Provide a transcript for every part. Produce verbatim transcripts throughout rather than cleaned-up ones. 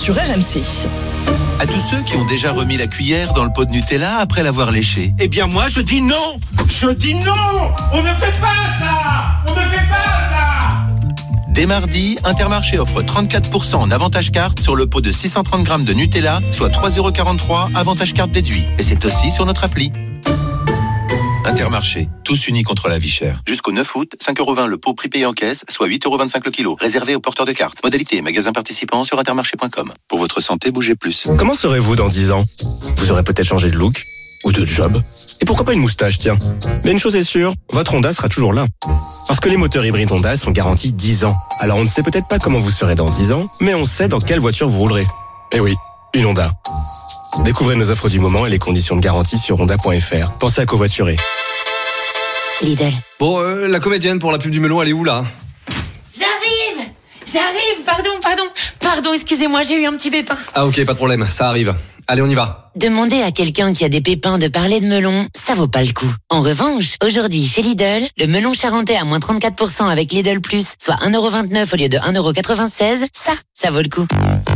sur R M C. À tous ceux qui ont déjà remis la cuillère dans le pot de Nutella après l'avoir léché. Eh bien moi je dis non. Je dis non. On ne fait pas ça. On ne fait pas ça. Dès mardi, Intermarché offre trente-quatre pour cent en avantage carte sur le pot de six cent trente grammes de Nutella, soit trois euros quarante-trois, avantage carte déduit. Et c'est aussi sur notre appli. Intermarché, tous unis contre la vie chère. Jusqu'au neuf août, cinq euros vingt le pot prix payé en caisse, soit huit euros vingt-cinq le kilo. Réservé aux porteurs de cartes. Modalité, magasin participant sur intermarché point com. Pour votre santé, bougez plus. Comment serez-vous dans dix ans ? Vous aurez peut-être changé de look ou de job. Et pourquoi pas une moustache, tiens. Mais une chose est sûre, votre Honda sera toujours là. Parce que les moteurs hybrides Honda sont garantis dix ans. Alors on ne sait peut-être pas comment vous serez dans dix ans, mais on sait dans quelle voiture vous roulerez. Eh oui, une Honda. Découvrez nos offres du moment et les conditions de garantie sur honda point f r. Pensez à covoiturer. Lidl. Bon, euh, la comédienne pour la pub du melon, elle est où là ? J'arrive J'arrive Pardon, pardon Pardon, excusez-moi, j'ai eu un petit pépin. Ah ok, pas de problème, ça arrive. Allez, on y va. Demander à quelqu'un qui a des pépins de parler de melon, ça vaut pas le coup. En revanche, aujourd'hui chez Lidl, le melon charentais à moins trente-quatre pour cent avec Lidl Plus, soit un euro vingt-neuf au lieu de un euro quatre-vingt-seize, ça, ça vaut le coup.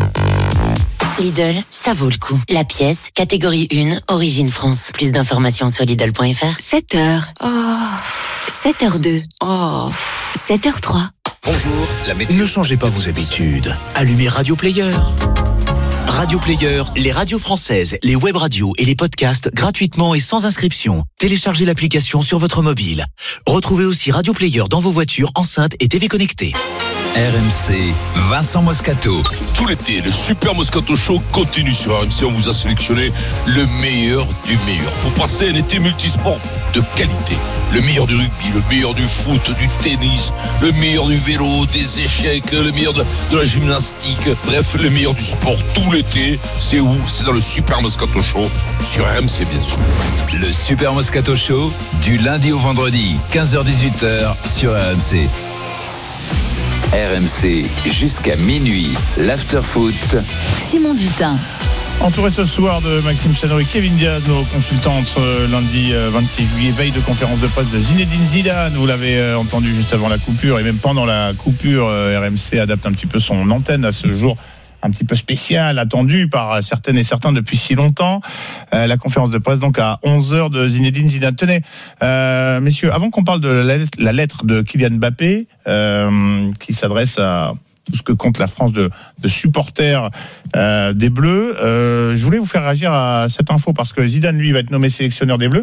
Lidl, ça vaut le coup. La pièce, catégorie un, origine France. Plus d'informations sur Lidl point f r. sept heures. Oh. sept heures deux. Oh. sept heures trois. Bonjour, la météo. Ne changez pas vos habitudes. Allumez Radio Player. Radio Player, les radios françaises, les web radios et les podcasts gratuitement et sans inscription. Téléchargez l'application sur votre mobile. Retrouvez aussi Radio Player dans vos voitures, enceintes et T V connectées. R M C, Vincent Moscato. Tout l'été, le Super Moscato Show continue sur R M C. On vous a sélectionné le meilleur du meilleur pour passer un été multisport de qualité. Le meilleur du rugby, le meilleur du foot, du tennis, le meilleur du vélo, des échecs, le meilleur de, de la gymnastique. Bref, le meilleur du sport tout l'été. C'est où ? C'est dans le Super Moscato Show sur R M C, bien sûr. Le Super Moscato Show, du lundi au vendredi, quinze heures dix-huit heures sur R M C. R M C, jusqu'à minuit, l'after-foot. Simon Dutin. Entouré ce soir de Maxime Chano et Kevin Diaz, nos consultants entre lundi vingt-six juillet, veille de conférence de presse de Zinedine Zidane. Vous l'avez entendu juste avant la coupure et même pendant la coupure, R M C adapte un petit peu son antenne à ce jour un petit peu spécial, attendu par certaines et certains depuis si longtemps. Euh, la conférence de presse donc à onze heures de Zinedine Zidane. Tenez, euh, messieurs, avant qu'on parle de la lettre, la lettre de Kylian Mbappé, euh, qui s'adresse à tout ce que compte la France de, de supporters euh, des Bleus, euh, je voulais vous faire réagir à cette info parce que Zidane, lui, va être nommé sélectionneur des Bleus.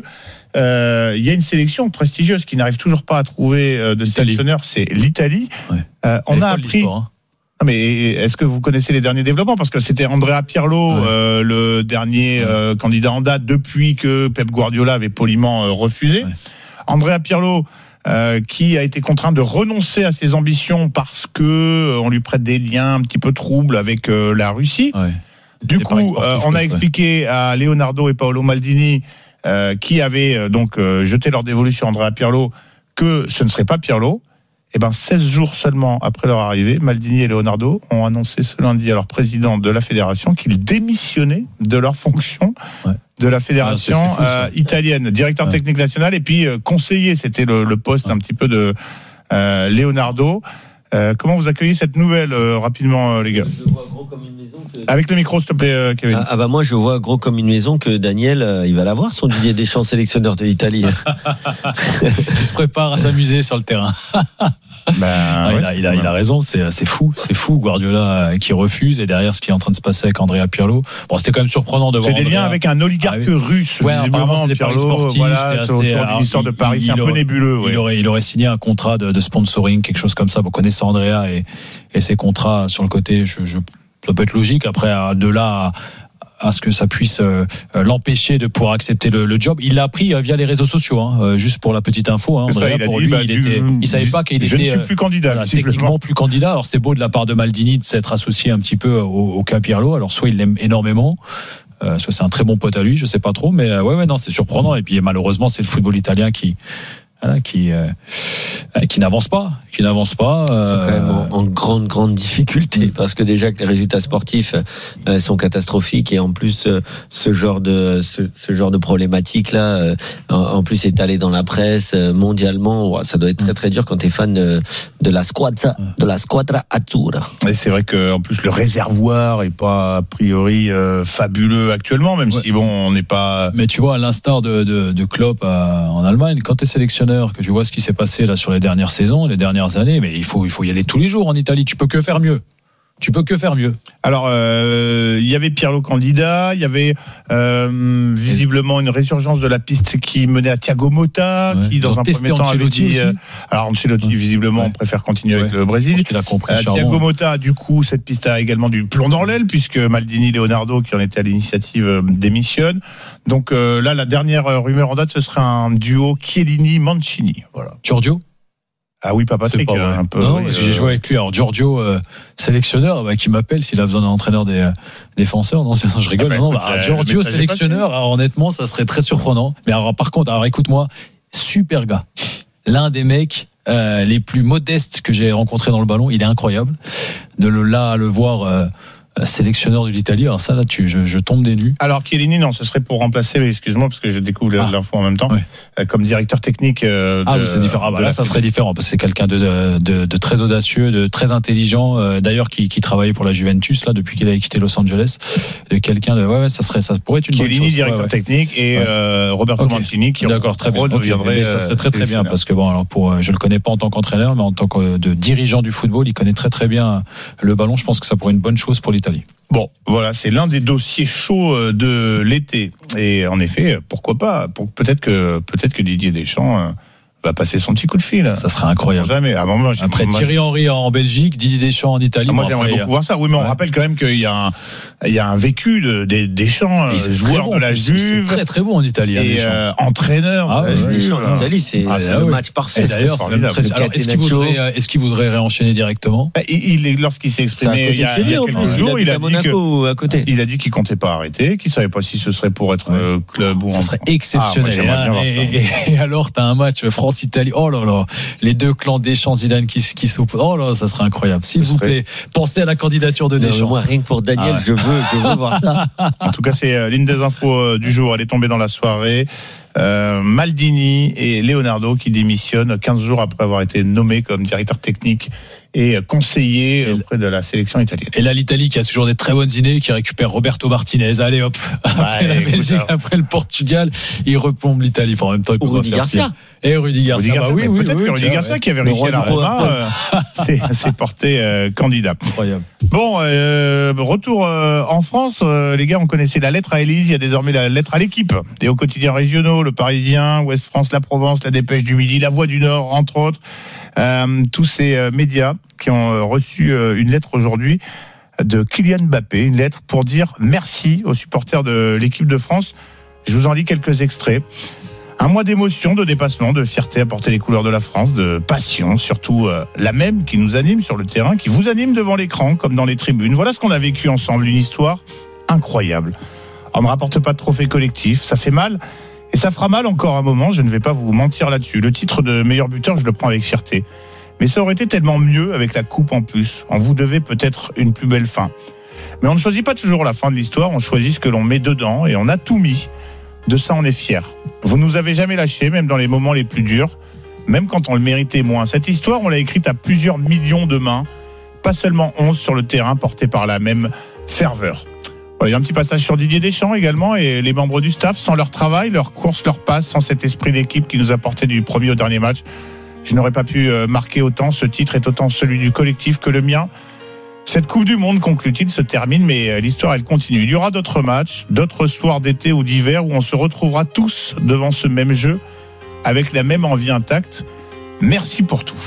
Euh, il y a une sélection prestigieuse qui n'arrive toujours pas à trouver euh, de L'Italie. sélectionneur, c'est l'Italie. Ouais. Euh, on a appris... Hein. Non mais est-ce que vous connaissez les derniers développements ? Parce que c'était Andrea Pirlo, ouais. euh, le dernier ouais. euh, candidat en date depuis que Pep Guardiola avait poliment euh, refusé. Ouais. Andrea Pirlo, euh, qui a été contraint de renoncer à ses ambitions parce que euh, on lui prête des liens un petit peu troubles avec euh, la Russie. Ouais. Du coup, euh, on a expliqué ouais. à Leonardo et Paolo Maldini, euh, qui avaient euh, donc euh, jeté leur dévolu sur Andrea Pirlo, que ce ne serait pas Pirlo. Eh ben, seize jours seulement après leur arrivée, Maldini et Leonardo ont annoncé ce lundi à leur président de la fédération qu'ils démissionnaient de leur fonction ouais. de la fédération ah, fou, euh, italienne, directeur ouais. technique national et puis euh, conseiller, c'était le, le poste ouais. un petit peu de euh, Leonardo. Euh, comment vous accueillez cette nouvelle euh, rapidement, euh, les gars ? Je vois gros comme une maison que... Avec le micro, s'il te plaît, euh, Kevin. Ah, ah bah moi, je vois gros comme une maison que Daniel, euh, il va l'avoir, son Didier Deschamps, sélectionneur de l'Italie. Il se prépare à s'amuser sur le terrain. Ben, ah, ouais, il, a, il, a, il a raison, c'est, c'est fou, c'est fou Guardiola qui refuse et derrière ce qui est en train de se passer avec Andrea Pirlo. Bon, c'était quand même surprenant de voir. C'est des liens avec un oligarque ah, oui. russe. Ouais, apparemment c'est des paris sportifs. Voilà, c'est assez, autour de l'histoire de Paris, il, c'est un aurait, peu nébuleux. Il, ouais. aurait, il aurait signé un contrat de, de sponsoring, quelque chose comme ça. Vous connaissez Andrea et, et ses contrats sur le côté, je, je, ça peut être logique. Après, de là à, à ce que ça puisse euh, l'empêcher de pouvoir accepter le, le job. Il l'a appris euh, via les réseaux sociaux, hein, euh, juste pour la petite info. Hein, Andrea, ça, pour dit, lui, bah, il, du, était, il savait pas qu'il je était. Je ne suis plus candidat. Voilà, techniquement plus candidat. Alors c'est beau de la part de Maldini de s'être associé un petit peu au, au cas Pirlo. Alors soit il l'aime énormément, euh, soit c'est un très bon pote à lui, je sais pas trop, mais euh, ouais, ouais, non, c'est surprenant. Et puis malheureusement, c'est le football italien qui voilà, qui euh, qui n'avance pas, qui n'avance pas. Ils euh, sont quand même en, en grande grande difficulté parce que déjà que les résultats sportifs euh, sont catastrophiques et en plus euh, ce genre de ce, ce genre de problématique là, euh, en, en plus étalé dans la presse euh, mondialement, ouais, ça doit être très très dur quand t'es fan de, de la squadra de la squadra azzurra. Et c'est vrai que en plus le réservoir est pas a priori euh, fabuleux actuellement, même ouais. si bon on n'est pas. Mais tu vois, à l'instar de de, de Klopp à, en Allemagne, quand t'es sélectionneur, que tu vois ce qui s'est passé là sur les dernières saisons, les dernières années, mais il faut il faut y aller tous les jours en Italie. Tu peux que faire mieux. Tu peux que faire mieux. Alors, euh, il y avait Pirlo candidat, il y avait euh, visiblement une résurgence de la piste qui menait à Thiago Motta, ouais. qui dans un premier temps avait dit. Euh, alors Ancelotti ouais. visiblement ouais. préfère continuer ouais. avec le Brésil. Il a compris. Euh, Thiago Motta, du coup, cette piste a également du plomb dans l'aile puisque Maldini, Leonardo, qui en était à l'initiative, euh, démissionne. Donc euh, là, la dernière rumeur en date, ce serait un duo Chiellini-Mancini. Voilà. Giorgio. Ah oui, pas Patrick, pas euh, un peu. Non, oui, parce que euh... j'ai joué avec lui. Alors Giorgio, euh, sélectionneur, bah, qui m'appelle s'il a besoin d'un entraîneur des euh, défenseurs. Non, c'est, non, je rigole. Ah bah, non, écoute, bah, euh, Giorgio sélectionneur. Alors, honnêtement, ça serait très surprenant. Mais alors, par contre, alors écoute-moi, super gars. L'un des mecs euh, les plus modestes que j'ai rencontrés dans le ballon. Il est incroyable. De le là à le voir. Euh, sélectionneur de l'Italie, alors ça là tu, je, je tombe des nues. Alors Chiellini, non, ce serait pour remplacer, mais excuse-moi parce que je découvre ah. l'info en même temps, oui. comme directeur technique euh, de, ah oui, c'est différent, ah, bah, là ça serait différent parce que c'est quelqu'un de, de, de très audacieux, de très intelligent, euh, d'ailleurs qui, qui travaillait pour la Juventus là depuis qu'il avait quitté Los Angeles, de quelqu'un de ouais, ouais ça serait ça pourrait être une Chiellini, bonne chose. directeur ouais, ouais. technique et ouais. euh, Roberto okay. Mancini qui d'accord très bien okay. deviendrait ça serait très très bien parce que bon alors pour je le connais pas en tant qu'entraîneur mais en tant que de dirigeant du football il connaît très très bien le ballon. Je pense que ça pourrait être une bonne chose pour l'Italie. Bon, voilà, c'est l'un des dossiers chauds de l'été. Et en effet, pourquoi pas pour, Peut-être que peut-être que Didier Deschamps va passer son petit coup de fil. Ça serait incroyable. Jamais. Ah, bon, moi, après moi, Thierry Henry en Belgique, Didier Deschamps en Italie. Ah, moi, j'aimerais beaucoup voir ça. Oui, mais on ouais. rappelle quand même qu'il y a un, il y a un vécu de, de Deschamps, joueur bon, de la Juve. C'est très très bon en Italie. Et euh, entraîneur. Ah, ouais, Deschamps en Italie, c'est, ah, c'est ah, le oui. match parfait. Et d'ailleurs, c'est même très. Alors, est-ce qu'il voudrait, est-ce qu'il voudrait réenchaîner directement? Il est lorsqu'il s'est exprimé il y a quelques jours, il a dit que à côté. Il a dit qu'il comptait pas arrêter, qu'il savait pas si ce serait pour être club ou. Ça serait exceptionnel. Et alors, t'as un match France-Italie. Oh là là. Les deux clans Deschamps Zidane qui, qui s'opposent. Oh là, ça serait incroyable. S'il vous plaît, pensez à la candidature de Deschamps. Non, moi, rien que pour Daniel, ah ouais. je veux, je veux voir ça. En tout cas, c'est l'une des infos du jour. Elle est tombée dans la soirée. Euh, Maldini et Leonardo qui démissionnent quinze jours après avoir été nommés comme directeur technique et conseiller auprès de la sélection italienne. Et là, l'Italie qui a toujours des très bonnes idées, qui récupère Roberto Martinez. Allez hop, après ouais, la Belgique, écoute, après le Portugal, il replombe l'Italie. Enfin, en même temps, il peut Rudy Garcia. Et Rudy Garcia. Rudy Garcia bah, oui, oui, peut-être oui, que Rudy Garcia, ouais. qui avait réussi à la Roma, euh, s'est, s'est porté euh, candidat. Incroyable. Bon, euh, retour euh, en France. Euh, les gars, on connaissait la lettre à Élise. Il y a désormais la lettre à l'équipe. Et aux quotidiens régionaux, Le Parisien, Ouest France, La Provence, La Dépêche du Midi, La Voix du Nord, entre autres. Euh, tous ces euh, médias qui ont euh, reçu euh, une lettre aujourd'hui de Kylian Mbappé, une lettre pour dire merci aux supporters de l'équipe de France. Je vous en lis quelques extraits. Un mois d'émotion, de dépassement, de fierté à porter les couleurs de la France, de passion, surtout euh, la même qui nous anime sur le terrain, qui vous anime devant l'écran comme dans les tribunes. Voilà ce qu'on a vécu ensemble, une histoire incroyable. On ne rapporte pas de trophée collectif, ça fait mal. Et ça fera mal encore un moment, je ne vais pas vous mentir là-dessus. Le titre de meilleur buteur, je le prends avec fierté. Mais ça aurait été tellement mieux avec la coupe en plus. On vous devait peut-être une plus belle fin. Mais on ne choisit pas toujours la fin de l'histoire, on choisit ce que l'on met dedans et on a tout mis. De ça, on est fiers. Vous nous avez jamais lâchés, même dans les moments les plus durs, même quand on le méritait moins. Cette histoire, on l'a écrite à plusieurs millions de mains, pas seulement onze sur le terrain, portés par la même ferveur. Il y a un petit passage sur Didier Deschamps également et les membres du staff, sans leur travail, leur course, leur passe, sans cet esprit d'équipe qui nous a porté du premier au dernier match. Je n'aurais pas pu marquer autant. Ce titre est autant celui du collectif que le mien. Cette Coupe du Monde, conclut-il, se termine, mais l'histoire, elle continue. Il y aura d'autres matchs, d'autres soirs d'été ou d'hiver où on se retrouvera tous devant ce même jeu, avec la même envie intacte. Merci pour tout.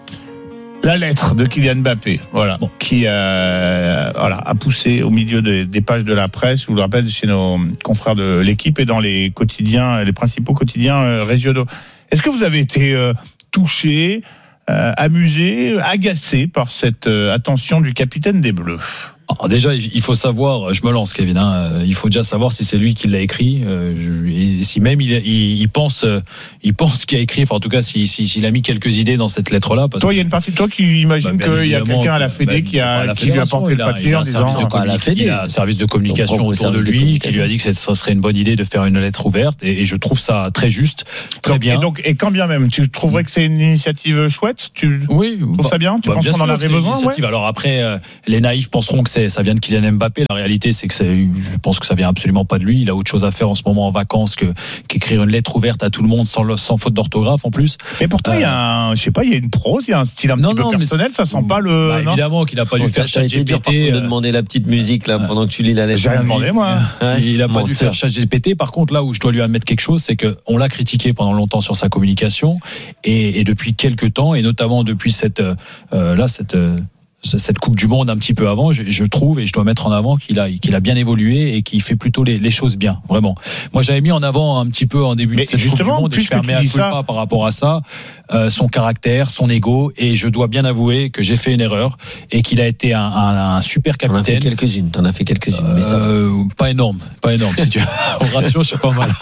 La lettre de Kylian Mbappé, voilà, bon. qui euh, voilà, a poussé au milieu des, des pages de la presse, je vous le rappelle, chez nos confrères de l'équipe et dans les quotidiens, les principaux quotidiens euh, régionaux. Est-ce que vous avez été euh, touché, euh, amusé, agacé par cette euh, attention du capitaine des Bleus ? Alors déjà, il faut savoir, je me lance Kevin, hein, il faut déjà savoir si c'est lui qui l'a écrit, euh, je, et si même il, il, il pense, il pense qu'il a écrit, enfin en tout cas s'il si, si, a mis quelques idées dans cette lettre-là. Parce toi, il y a une partie de toi qui imagine bah, qu'il y a quelqu'un à la Fédé bah, qui, a, qui lui a porté le papier en disant il, la Fédé. Il a un service de communication autour de lui qui lui a dit que ça serait une bonne idée de faire une lettre ouverte, et, et je trouve ça très juste, très donc, bien. Et, donc, et quand bien même, tu trouverais que c'est une initiative chouette? Tu oui, trouves bah, ça bien? Tu bah, penses bien qu'on en avait besoin? Ouais. Alors après, euh, les naïfs penseront que c'est, ça vient de Kylian Mbappé. La réalité, c'est que c'est, je pense que ça vient absolument pas de lui. Il a autre chose à faire en ce moment en vacances que qu'écrire une lettre ouverte à tout le monde sans, sans faute d'orthographe en plus. Mais pourtant, euh, il y a un, je sais pas, il y a une prose, il y a un style un non, petit non, peu personnel. Ça sent pas le. Bah, évidemment qu'il a pas dû faire ChatGPT. De demander la petite musique là pendant que tu lis la lettre. J'ai rien demandé moi. Ouais. Il a pas dû faire ChatGPT. Par contre, là où je dois lui admettre quelque chose, c'est que on l'a critiqué pendant longtemps sur sa communication, et, et depuis quelques temps, et notamment depuis cette euh, là cette euh, cette Coupe du Monde un petit peu avant, je, je trouve, et je dois mettre en avant qu'il a, qu'il a bien évolué et qu'il fait plutôt les, les choses bien, vraiment. Moi, j'avais mis en avant un petit peu en début mais de cette Coupe du Monde, et je fermais un peu pas par rapport à ça, euh, son caractère, son ego, et je dois bien avouer que j'ai fait une erreur et qu'il a été un, un, un super capitaine. T'en as fait quelques-unes, t'en as fait quelques-unes, mais ça euh, pas énorme, pas énorme, si tu veux. Au ratio, c'est pas mal.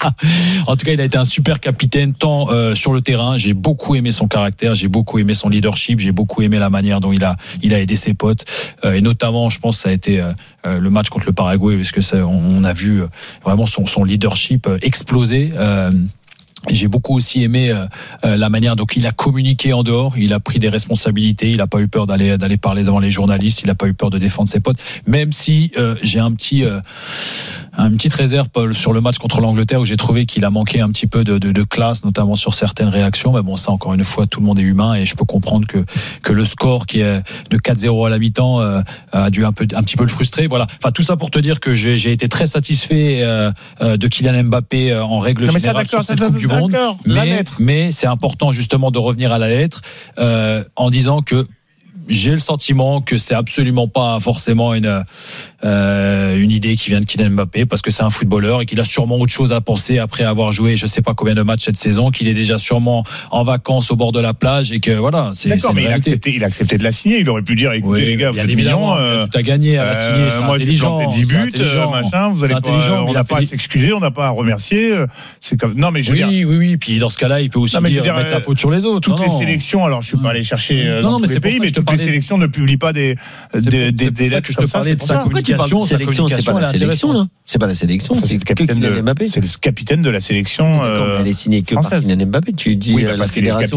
En tout cas, il a été un super capitaine, tant euh, sur le terrain. J'ai beaucoup aimé son caractère, j'ai beaucoup aimé son leadership, j'ai beaucoup aimé la manière dont il a il a aidé ses potes, euh, et notamment je pense que ça a été euh, le match contre le Paraguay, parce que ça, on, on a vu euh, vraiment son, son leadership euh, exploser. euh, J'ai beaucoup aussi aimé euh, la manière dont il a communiqué en dehors. Il a pris des responsabilités. Il n'a pas eu peur d'aller d'aller parler devant les journalistes. Il n'a pas eu peur de défendre ses potes. Même si euh, j'ai un petit euh, une petite réserve sur le match contre l'Angleterre, où j'ai trouvé qu'il a manqué un petit peu de, de, de classe, notamment sur certaines réactions. Mais bon, ça encore une fois, tout le monde est humain, et je peux comprendre que que le score qui est de quatre zéro à la mi-temps euh, a dû un peu un petit peu le frustrer. Voilà. Enfin, tout ça pour te dire que j'ai, j'ai été très satisfait euh, de Kylian Mbappé en règle non, générale sur cette Coupe du Monde. Monde, mais, mais c'est important justement de revenir à la lettre euh, en disant que j'ai le sentiment que c'est absolument pas forcément une euh, une idée qui vient de Kylian Mbappé, parce que c'est un footballeur et qu'il a sûrement autre chose à penser après avoir joué je sais pas combien de matchs cette saison, qu'il est déjà sûrement en vacances au bord de la plage, et que voilà, c'est d'accord, c'est mais il a accepté il a accepté de la signer. Il aurait pu dire écoutez oui, les gars, vous êtes mignons, euh, tout a gagné à la signer, c'est moi j'ai planté dix buts, machin, vous allez pas, on n'a pas à s'excuser, on n'a pas à remercier, c'est comme non mais je veux oui, dire oui oui puis dans ce cas-là il peut aussi non, dire, dire mettre la faute sur les autres. Toutes les sélections, alors je suis pas allé chercher dans tous les pays, mais toutes les sélections ne publient pas des des des des lettres comme ça. Pourquoi tu parles de sélection? C'est pas la sélection, là. C'est pas la sélection, c'est le capitaine de Mbappé. C'est le capitaine de la sélection. Elle est signée que par Kylian Mbappé. Tu dis la fédération.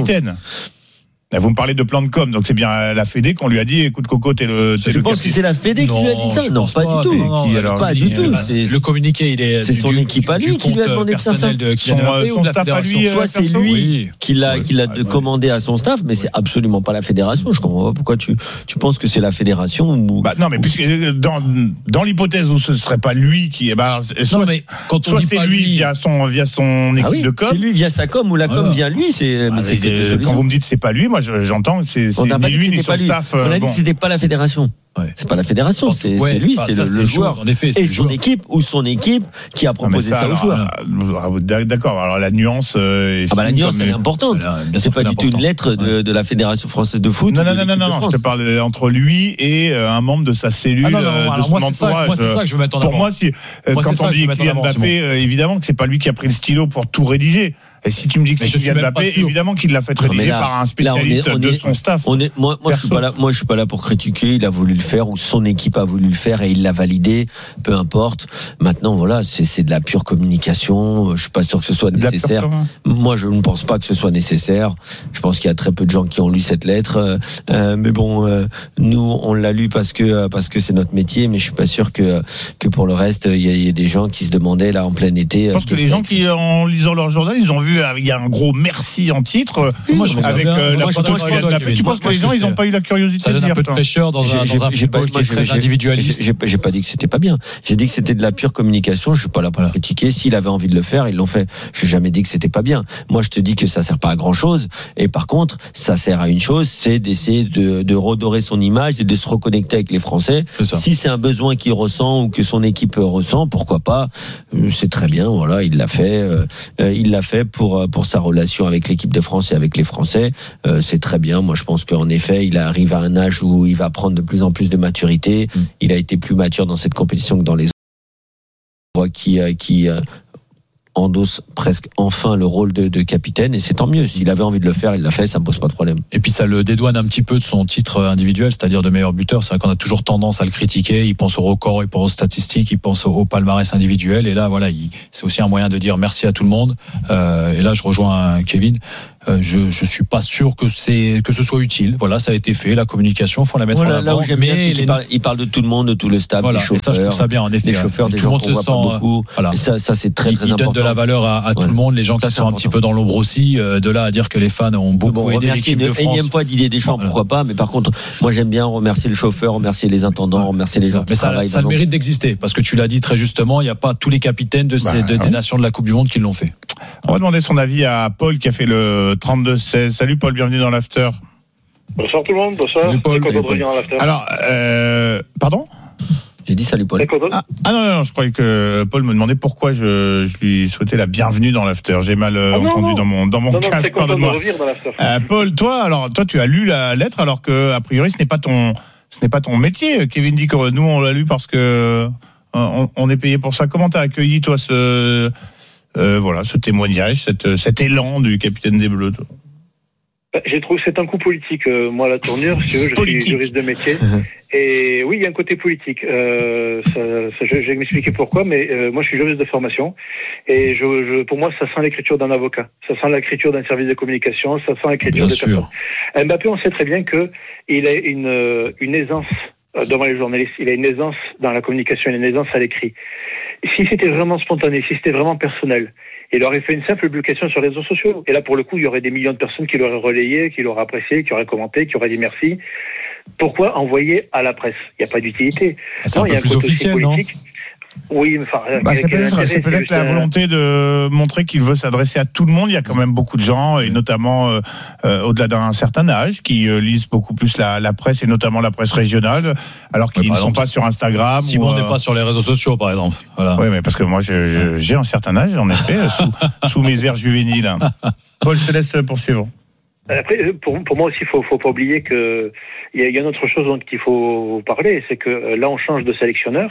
Vous me parlez de plan de com, donc c'est bien la Fédé qu'on lui a dit écoute Coco, t'es le. Tu penses que c'est la Fédé qui lui a dit ça? Non, pas du tout. Pas du tout. Le communiqué, il est. C'est son équipe à lui qui lui a demandé de faire ça. Son staff à lui. Soit c'est lui qui l'a qui l'a commandé à son staff, mais c'est absolument pas la fédération. Je comprends pas pourquoi tu tu penses que c'est la fédération ou. Bah non, mais puisque dans dans l'hypothèse où ce serait pas lui qui est, bah soit soit c'est lui via son via son équipe de com. C'est lui via sa com ou la com via lui. C'est quand vous me dites c'est pas lui, moi j'entends que c'est, c'est ni lui ni son staff. On a dit bon. que c'était pas la fédération. Ouais. C'est pas la fédération, c'est, ouais, c'est lui, c'est le, le joueur. Chose, en effet, c'est et son joueur. équipe ou son équipe qui a proposé ça, ça aux joueurs. D'accord. Alors la nuance. Euh, ah bah la nuance elle est importante. Voilà, c'est pas du tout une lettre de, de la Fédération française de foot. Non non non non non. Je te parle entre lui et un membre de sa cellule, ah non, non, de son moi, entourage. Moi c'est ça que je veux mettre en avant. Pour moi, si quand on dit Kylian Mbappé, évidemment que c'est pas lui qui a pris le stylo pour tout rédiger. Et si tu me dis que mais c'est Kylian Mbappé, évidemment qu'il l'a fait rédiger là, par un spécialiste là, on est, on est, de son staff. On est, moi, moi je suis pas là. Moi, je suis pas là pour critiquer. Il a voulu le faire ou son équipe a voulu le faire et il l'a validé. Peu importe. Maintenant, voilà, c'est, c'est de la pure communication. Je suis pas sûr que ce soit nécessaire. Moi, je ne pense pas que ce soit nécessaire. Je pense qu'il y a très peu de gens qui ont lu cette lettre. Euh, mais bon, euh, nous, on l'a lu parce que parce que c'est notre métier. Mais je suis pas sûr que que pour le reste, il y, y a des gens qui se demandaient là en plein été. Je pense que les gens qui, en lisant leur journal, ils ont vu. Il y a un gros merci en titre. Moi, je avec euh, la photo de Kylian Mbappé. Tu penses que les gens, ils n'ont pas eu la curiosité ça de donne dire un peu de fraîcheur dans un, dans un football qui est très individualiste. J'ai, j'ai pas dit que c'était pas bien. J'ai dit que c'était de la pure communication. Je suis pas là pour la critiquer. S'il avait envie de le faire, ils l'ont fait. J'ai jamais dit que c'était pas bien. Moi, je te dis que ça sert pas à grand chose. Et par contre, ça sert à une chose, c'est d'essayer de, de redorer son image et de se reconnecter avec les Français. C'est si c'est un besoin qu'il ressent ou que son équipe ressent, pourquoi pas? C'est très bien. Voilà, il l'a fait. Euh, il l'a fait pour pour sa relation avec l'équipe de France et avec les Français. Euh, c'est très bien. Moi, je pense qu'en effet, il arrive à un âge où il va prendre de plus en plus plus de maturité. Mmh. Il a été plus mature dans cette compétition que dans les autres. Qui, qui endosse presque enfin le rôle de, de capitaine, et c'est tant mieux. S'il avait envie de le faire, il l'a fait, ça me pose pas de problème. Et puis ça le dédouane un petit peu de son titre individuel, c'est-à-dire de meilleur buteur. C'est vrai qu'on a toujours tendance à le critiquer. Il pense au record, il pense aux statistiques, il pense au, au palmarès individuel. Et là, voilà, il, c'est aussi un moyen de dire merci à tout le monde. Euh, et là, je rejoins Kevin. Euh, je je suis pas sûr que c'est que ce soit utile. Voilà, ça a été fait. La communication, faut la mettre voilà, en avant. Là où j'aime mais bien, c'est les... qu'il parle, il parle de tout le monde, de tout le staff, voilà, des chauffeurs. Et ça, je trouve ça bien. En effet, des chauffeurs, des gens qu'on voit pas beaucoup. Voilà. Et ça, ça c'est très il, très il important. Il donne de la valeur à, à ouais. tout le monde. Les gens ça, qui sont important. Un petit peu dans l'ombre aussi. Euh, de là à dire que les fans ont beaucoup bon, aidé l'équipe de France. Une énième fois Didier Deschamps, voilà. Pourquoi pas. Mais par contre, moi j'aime bien remercier le chauffeur, remercier les intendants, remercier les gens qui mais ça, travaillent. Ça a le mérite d'exister, parce que tu l'as dit très justement, il n'y a pas tous les capitaines de, ces, bah, de, des nations de la Coupe du Monde qui l'ont fait. On va demander son avis à Paul qui a fait le trente-deux seize. Salut Paul, bienvenue dans l'after. Bonsoir tout le monde, bonsoir. Salut Paul. Salut Paul. Alors, euh, pardon ? J'ai dit salut Paul. Ah, ah non, non, non, je croyais que Paul me demandait pourquoi je, je lui souhaitais la bienvenue dans l'after. J'ai mal euh, ah non, entendu non. dans mon dans mon non, casque. Pardonne-moi. Euh, Paul, toi, alors toi, tu as lu la lettre alors que a priori ce n'est pas ton ce n'est pas ton métier. Kevin dit que nous on l'a lu parce que on, on est payé pour ça. Comment t'as accueilli toi ce euh, voilà ce témoignage, cette, cet élan du capitaine des Bleus, toi? J'ai trouvé que c'est un coup politique, euh, moi, la tournure, si tu veux, je politique. suis juriste de métier. Et oui, il y a un côté politique. Euh, ça, ça, je, je vais m'expliquer pourquoi, mais euh, moi, je suis juriste de formation. Et je, je, pour moi, ça sent l'écriture d'un avocat. Ça sent l'écriture d'un service de communication. Ça sent l'écriture de personnes. Mbappé, on sait très bien que il a une, une aisance devant les journalistes. Il a une aisance dans la communication, une aisance à l'écrit. Si c'était vraiment spontané, si c'était vraiment personnel, il aurait fait une simple publication sur les réseaux sociaux. Et là, pour le coup, il y aurait des millions de personnes qui l'auraient relayé, qui l'auraient apprécié, qui auraient commenté, qui auraient dit merci. Pourquoi envoyer à la presse ? Il n'y a pas d'utilité. C'est non, un peu il y a plus un officiel, non ? Oui, mais enfin, bah, c'est peut-être, c'est peut-être la volonté de montrer qu'il veut s'adresser à tout le monde. Il y a quand même beaucoup de gens, et notamment euh, euh, au-delà d'un certain âge, qui euh, lisent beaucoup plus la, la presse, et notamment la presse régionale, alors qu'ils ouais, ne exemple, sont pas sur Instagram. Simon ou, n'est euh... pas sur les réseaux sociaux, par exemple. Voilà. Oui, mais parce que moi, je, je, j'ai un certain âge, en effet, sous, sous mes airs juvéniles. Paul, je te laisse poursuivre. Après, pour, pour moi aussi, il faut, faut pas oublier que il y, y a une autre chose dont il faut parler, c'est que là, on change de sélectionneur.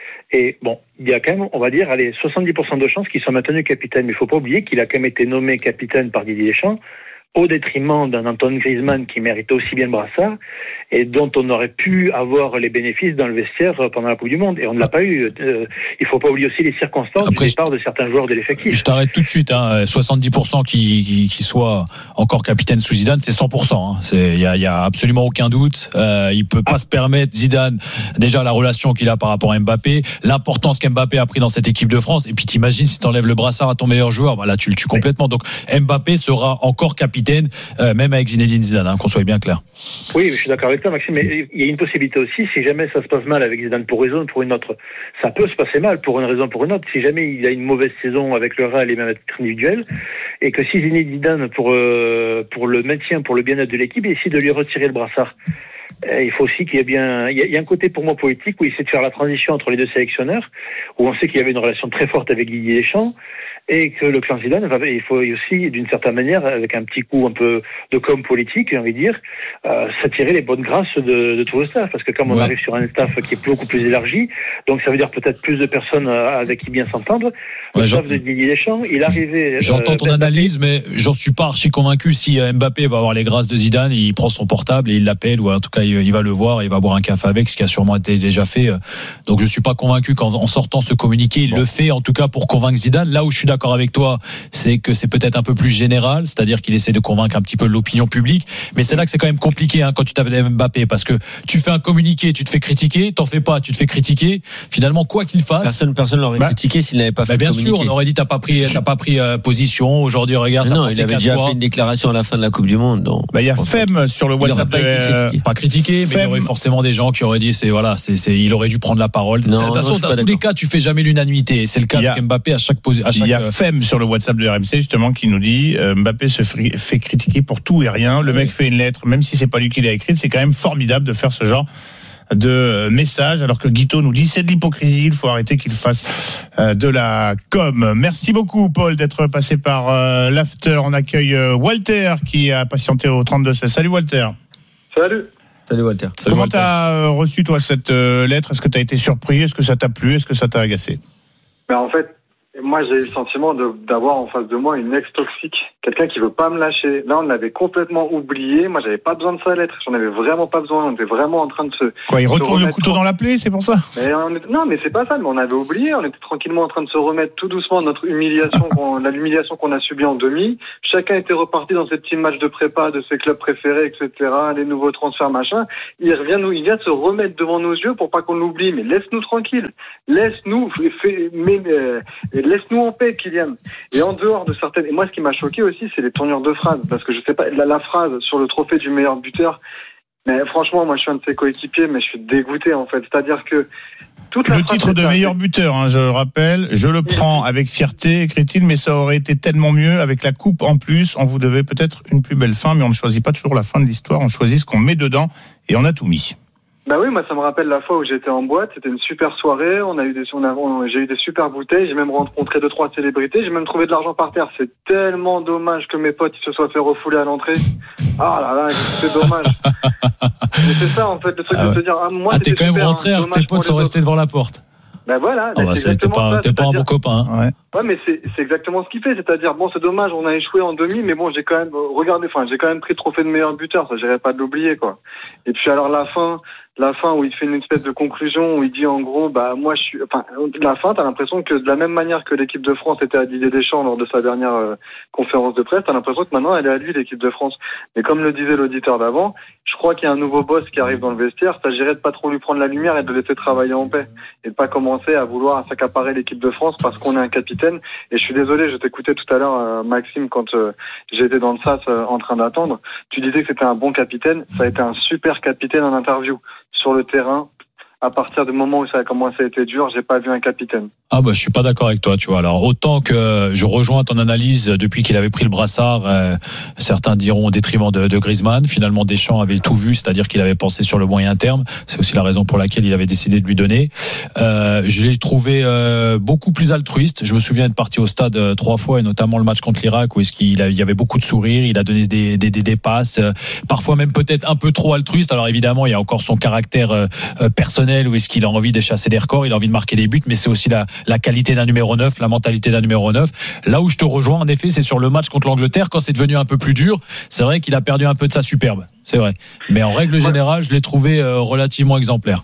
Et bon, il y a quand même, on va dire, allez, soixante-dix pour cent de chances qu'il soit maintenu capitaine. Mais il ne faut pas oublier qu'il a quand même été nommé capitaine par Didier Deschamps, au détriment d'un Antoine Griezmann qui méritait aussi bien le brassard et dont on aurait pu avoir les bénéfices dans le vestiaire pendant la Coupe du Monde. Et on ne l'a pas eu. Euh, il ne faut pas oublier aussi les circonstances Après, du départ de certains joueurs de l'effectif. Je t'arrête tout de suite. Hein. soixante-dix pour cent qui, qui, qui soit encore capitaine sous Zidane, c'est cent pour cent. Il hein. n'y a, y a absolument aucun doute. Euh, il ne peut pas ah. se permettre, Zidane, déjà la relation qu'il a par rapport à Mbappé, l'importance qu'Mbappé a pris dans cette équipe de France. Et puis t'imagines si tu enlèves le brassard à ton meilleur joueur, bah là tu le tues complètement. Donc Mbappé sera encore capitaine, euh, même avec Zinedine Zidane, hein, qu'on soit bien clair. Oui, je suis d'accord avec toi, Maxime, mais il y a une possibilité aussi, si jamais ça se passe mal avec Zidane pour une raison ou pour une autre, ça peut se passer mal pour une raison ou pour une autre, si jamais il a une mauvaise saison avec le Real et même à titre individuel, et que si Zinedine Zidane, pour, euh, pour le maintien, pour le bien-être de l'équipe, décide de lui retirer le brassard. Il faut aussi qu'il y ait bien, il y a un côté pour moi politique où il essaie de faire la transition entre les deux sélectionneurs, où on sait qu'il y avait une relation très forte avec Didier Deschamps, et que le clan Zidane, il faut aussi, d'une certaine manière, avec un petit coup un peu de com politique, j'ai envie de dire, euh, s'attirer les bonnes grâces de, de tout le staff, parce que comme on ouais. arrive sur un staff qui est beaucoup plus élargi, donc ça veut dire peut-être plus de personnes avec qui bien s'entendre. Le ouais, staff de Didier Deschamps, il arrivait. J'entends ton euh, analyse, mais j'en suis pas archi convaincu. Si Mbappé va avoir les grâces de Zidane, il prend son portable et il l'appelle, ou en tout cas il va le voir, il va boire un café avec, ce qui a sûrement été déjà fait. Donc je suis pas convaincu qu'en sortant ce communiqué, il bon. le fait en tout cas pour convaincre Zidane. Là où je suis d'accord avec toi, c'est que c'est peut-être un peu plus général, c'est-à-dire qu'il essaie de convaincre un petit peu l'opinion publique, mais c'est là que c'est quand même compliqué hein, quand tu t'appelles Mbappé, parce que tu fais un communiqué, tu te fais critiquer, t'en fais pas, tu te fais critiquer, finalement quoi qu'il fasse, personne personne l'aurait bah, critiqué s'il n'avait pas bah fait bien communiqué. Sûr, on aurait dit t'as pas pris t'as pas pris euh, position aujourd'hui, regarde. Non, il avait déjà fait une déclaration à la fin de la Coupe du Monde. Donc bah il y a Fem sur le WhatsApp, pas, euh, critiqué. pas critiqué, mais il y aurait forcément des gens qui auraient dit c'est voilà, c'est, c'est il aurait dû prendre la parole. Non, de toute façon, dans tous les cas, tu fais jamais l'unanimité, c'est le cas de Mbappé à chaque position. Il y a Fem sur le WhatsApp de R M C justement qui nous dit euh, Mbappé se fait critiquer pour tout et rien. Le mec fait une lettre, même si c'est pas lui qui l'a écrite, c'est quand même formidable de faire ce genre de message, alors que Guito nous dit c'est de l'hypocrisie, il faut arrêter qu'il fasse euh, de la com. Merci beaucoup Paul d'être passé par euh, l'after. On accueille euh, Walter qui a patienté au trente-deux seize. Salut Walter. Salut. Salut Walter. Salut Comment tu as reçu toi cette euh, lettre? Est-ce que tu as été surpris? Est-ce que ça t'a plu? Est-ce que ça t'a agacé? Ben en fait, moi j'ai eu le sentiment de, d'avoir en face de moi une ex toxique, quelqu'un qui veut pas me lâcher. Là, on l'avait complètement oublié. Moi, j'avais pas besoin de sa lettre. J'en avais vraiment pas besoin. On était vraiment en train de se. Quoi, il retourne le couteau dans la plaie, c'est pour ça? Mais on est... Non, mais c'est pas ça. Mais on avait oublié. On était tranquillement en train de se remettre tout doucement de notre humiliation, qu'on... la humiliation qu'on a subie en demi. Chacun était reparti dans ses petits matchs de prépa de ses clubs préférés, et cetera. Les nouveaux transferts, machin. Il revient nous, il vient se remettre devant nos yeux pour pas qu'on l'oublie. Mais laisse-nous tranquille. Laisse-nous, fais... mais euh... laisse-nous en paix, Kylian. Et en dehors de certaines. Et moi, ce qui m'a choqué aussi, c'est les tournures de phrases, parce que je sais pas, la, la phrase sur le trophée du meilleur buteur, mais franchement, moi je suis un de ses coéquipiers, mais je suis dégoûté en fait. C'est-à-dire que toute la le titre de meilleur buteur, hein, je le rappelle, je le prends avec fierté, écrit-il, mais ça aurait été tellement mieux avec la coupe en plus. On vous devait peut-être une plus belle fin, mais on ne choisit pas toujours la fin de l'histoire, on choisit ce qu'on met dedans, et on a tout mis. Bah oui, moi ça me rappelle la fois où j'étais en boîte, c'était une super soirée, on a eu des, on a, on, j'ai eu des super bouteilles, j'ai même rencontré deux trois célébrités, j'ai même trouvé de l'argent par terre. C'est tellement dommage que mes potes ils se soient fait refouler à l'entrée. Ah là là, c'est dommage. Mais c'est ça en fait le truc ah ouais. de se dire, ah moi ah, t'es quand même rentré alors que tes potes sont restés devant la porte. Ben voilà, oh bah c'est exactement t'es pas, ça. T'es pas un bon copain. Hein. Ouais. ouais, mais c'est, c'est exactement ce qu'il fait. C'est-à-dire, bon, c'est dommage, on a échoué en demi, mais bon, j'ai quand même, regardez, enfin, j'ai quand même pris le trophée de meilleur buteur, ça, j'irais pas de l'oublier, quoi. Et puis alors la fin, la fin où il fait une espèce de conclusion où il dit en gros, bah moi je suis, enfin, la fin, t'as l'impression que de la même manière que l'équipe de France était à Didier Deschamps lors de sa dernière euh, conférence de presse, t'as l'impression que maintenant elle est à lui l'équipe de France. Mais comme le disait l'auditeur d'avant, je crois qu'il y a un nouveau boss qui arrive dans le vestiaire, s'agirait de pas trop lui prendre la lumière et de le laisser travailler en paix et de pas commencer à vouloir s'accaparer l'équipe de France parce qu'on est un capitaine. Et je suis désolé, je t'écoutais tout à l'heure, euh, Maxime, quand euh, j'étais dans le S A S euh, en train d'attendre. Tu disais que c'était un bon capitaine. Ça a été un super capitaine en interview. Sur le terrain, à partir du moment où ça a commencé à être dur, j'ai pas vu un capitaine. Ah bah je suis pas d'accord avec toi, tu vois. Alors autant que je rejoins ton analyse depuis qu'il avait pris le brassard, euh, certains diront au détriment de, de Griezmann. Finalement Deschamps avait tout vu, c'est-à-dire qu'il avait pensé sur le moyen terme. C'est aussi la raison pour laquelle il avait décidé de lui donner. Euh, je l'ai trouvé euh, beaucoup plus altruiste. Je me souviens être parti au stade euh, trois fois et notamment le match contre l'Irak où est-ce qu'il a, il y avait beaucoup de sourires. Il a donné des, des, des, des passes, euh, parfois même peut-être un peu trop altruiste. Alors évidemment il y a encore son caractère euh, personnel où est-ce qu'il a envie de chasser des records, il a envie de marquer des buts, mais c'est aussi la, la qualité d'un numéro neuf, la mentalité d'un numéro neuf. Là où je te rejoins, en effet, c'est sur le match contre l'Angleterre, quand c'est devenu un peu plus dur, c'est vrai qu'il a perdu un peu de sa superbe, c'est vrai. Mais en règle générale, je l'ai trouvé euh, relativement exemplaire.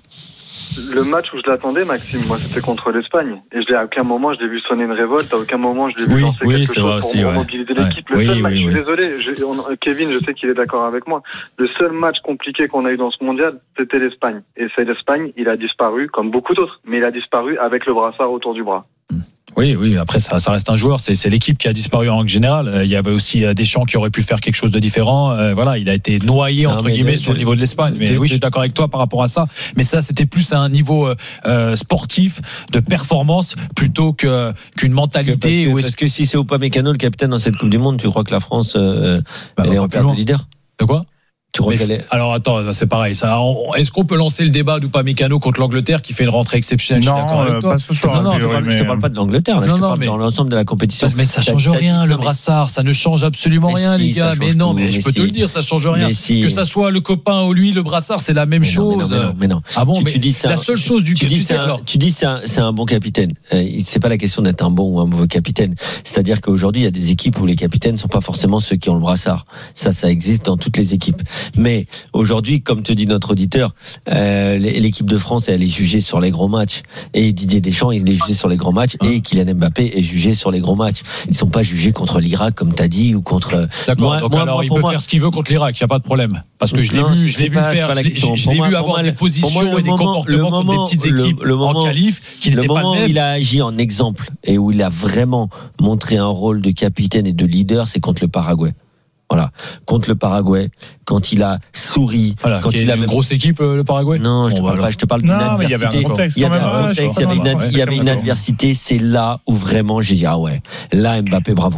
Le match où je l'attendais, Maxime, moi, c'était contre l'Espagne. Et je l'ai, à aucun moment, je l'ai vu sonner une révolte, à aucun moment, je l'ai oui, vu lancer oui, quelque chose pour aussi, ouais. mobiliser ouais. l'équipe. Le oui, seul oui, match, oui, je suis oui. désolé, je, on, Kevin, je sais qu'il est d'accord avec moi. Le seul match compliqué qu'on a eu dans ce mondial, c'était l'Espagne. Et c'est l'Espagne, il a disparu, comme beaucoup d'autres, mais il a disparu avec le brassard autour du bras. Oui, oui. Après, ça, ça reste un joueur. C'est, c'est l'équipe qui a disparu en règle générale. Il y avait aussi Deschamps qui aurait pu faire quelque chose de différent. Euh, voilà, il a été noyé entre non, guillemets de, sur le niveau de l'Espagne. Mais de, oui, de, je suis d'accord avec toi par rapport à ça. Mais ça, c'était plus à un niveau euh, sportif, de performance, plutôt que qu'une mentalité. Parce que, parce que, où parce que si c'est Upamecano le capitaine dans cette Coupe du Monde, tu crois que la France euh, bah, elle est en perte de leader? De quoi? Tu crois qu'elle est... Alors attends, c'est pareil. Ça, on, est-ce qu'on peut lancer le débat d'Upamecano contre l'Angleterre qui fait une rentrée exceptionnelle? Non, euh, pas ce soir. Non, non, je ne te, te parle pas de l'Angleterre. Là, non, je te non, parle mais... dans l'ensemble de la compétition. Mais ça change t'as, rien, t'as... le brassard. Ça ne change absolument mais rien, si, les gars. Mais non, tout, mais, mais je peux si. te le dire, ça change rien. Si. Que ça soit le copain ou lui, le brassard, c'est la même mais chose. Non, mais non, mais non. Ah bon, tu, mais tu dis ça, la seule chose du tu dis c'est un, tu dis c'est un, c'est un bon capitaine. Euh, c'est pas la question d'être un bon ou un mauvais capitaine. C'est-à-dire qu'aujourd'hui, il y a des équipes où les capitaines sont pas forcément ceux qui ont le brassard. Ça, ça existe dans toutes les équipes. Mais aujourd'hui, comme te dit notre auditeur, euh, l'équipe de France, elle est jugée sur les gros matchs. Et Didier Deschamps, il est jugé sur les gros matchs. Et Kylian Mbappé est jugé sur les gros matchs. Ils sont pas jugés contre l'Irak, comme t'as dit, ou contre. D'accord. Moi, donc moi, alors, moi, il peut moi, faire ce qu'il veut contre l'Irak. Il y a pas de problème. Parce que je l'ai non, vu, je l'ai vu pas, faire. Je l'ai, je l'ai moi, vu avoir moi, des positions moi, et des moment, comportements moment, contre des petites le, équipes le moment, en qualif qui n'étaient pas le même. Le moment où il a agi en exemple et où il a vraiment montré un rôle de capitaine et de leader, c'est contre le Paraguay. Voilà, contre le Paraguay, quand il a souri, voilà, quand il a a une grosse équipe le Paraguay. Non, je te bon, parle bah, pas, je te parle non, d'une adversité. Il y avait un contexte, il y avait un même, contexte, il y avait une, il y avait une adversité. C'est là où vraiment j'ai dit ah ouais, là Mbappé bravo,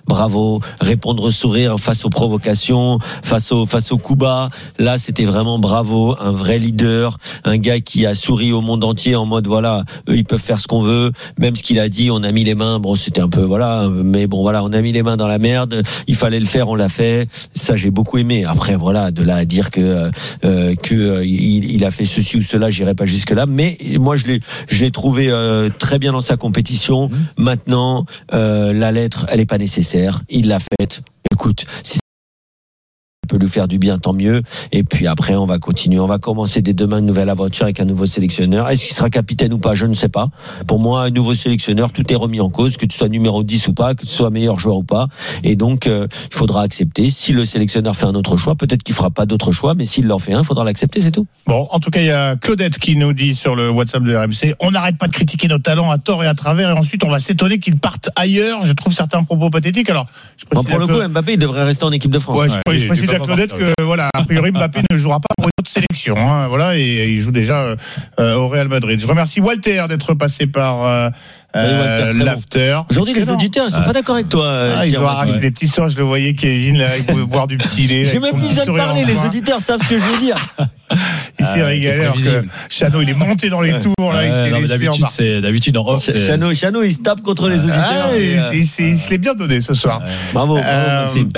bravo. Répondre au sourire face aux provocations, face aux face aux coups bas. Là, c'était vraiment bravo, un vrai leader, un gars qui a souri au monde entier en mode voilà, eux ils peuvent faire ce qu'on veut. Même ce qu'il a dit, on a mis les mains. Bon, c'était un peu voilà, mais bon voilà, on a mis les mains dans la merde. Il fallait le faire, on l'a fait. Ça, j'ai beaucoup aimé. Après, voilà, de là à dire que euh, que euh, il, il a fait ceci ou cela, j'irai pas jusque là. Mais moi, je l'ai je l'ai trouvé euh, très bien dans sa compétition. Mmh. Maintenant, euh, la lettre, elle est pas nécessaire. Il l'a faite. Écoute, si peut lui faire du bien, tant mieux. Et puis après, on va continuer. On va commencer dès demain une nouvelle aventure avec un nouveau sélectionneur. Est-ce qu'il sera capitaine ou pas? Je ne sais pas. Pour moi, un nouveau sélectionneur, tout est remis en cause, que tu sois numéro dix ou pas, que tu sois meilleur joueur ou pas. Et donc, euh, il faudra accepter. Si le sélectionneur fait un autre choix, peut-être qu'il fera pas d'autre choix, mais s'il en fait un, il faudra l'accepter, c'est tout. Bon, en tout cas, il y a Claudette qui nous dit sur le WhatsApp de R M C, on n'arrête pas de critiquer nos talents à tort et à travers, et ensuite on va s'étonner qu'ils partent ailleurs. Je trouve certains propos pathétiques. Alors, je bon, pour le coup, Mbappé, il devrait rester en équipe de France. Ouais, je, ouais, je précise à Claudette que voilà, a priori Mbappé ne jouera pas pour une autre sélection, hein, voilà, et il joue déjà euh, au Real Madrid. Je remercie Walter d'être passé par euh, euh, l'after. Aujourd'hui, les auditeurs, ils sont ah. pas d'accord avec toi. Ah, ils ont arraché ouais. des petits soins. Je le voyais, Kevin, là, il pouvait boire du petit lait. J'ai même plus besoin de parler. Les auditeurs savent ce que je veux dire. Il s'est ah, régalé alors que Chano il est monté dans les tours là, ouais, il s'est non, laissé d'habitude, en c'est, d'habitude en off Chano, Chano il se tape contre les auditeurs ah, et, euh... il, il, il se l'est bien donné ce soir. Ouais. Bravo, bravo euh... Maxime.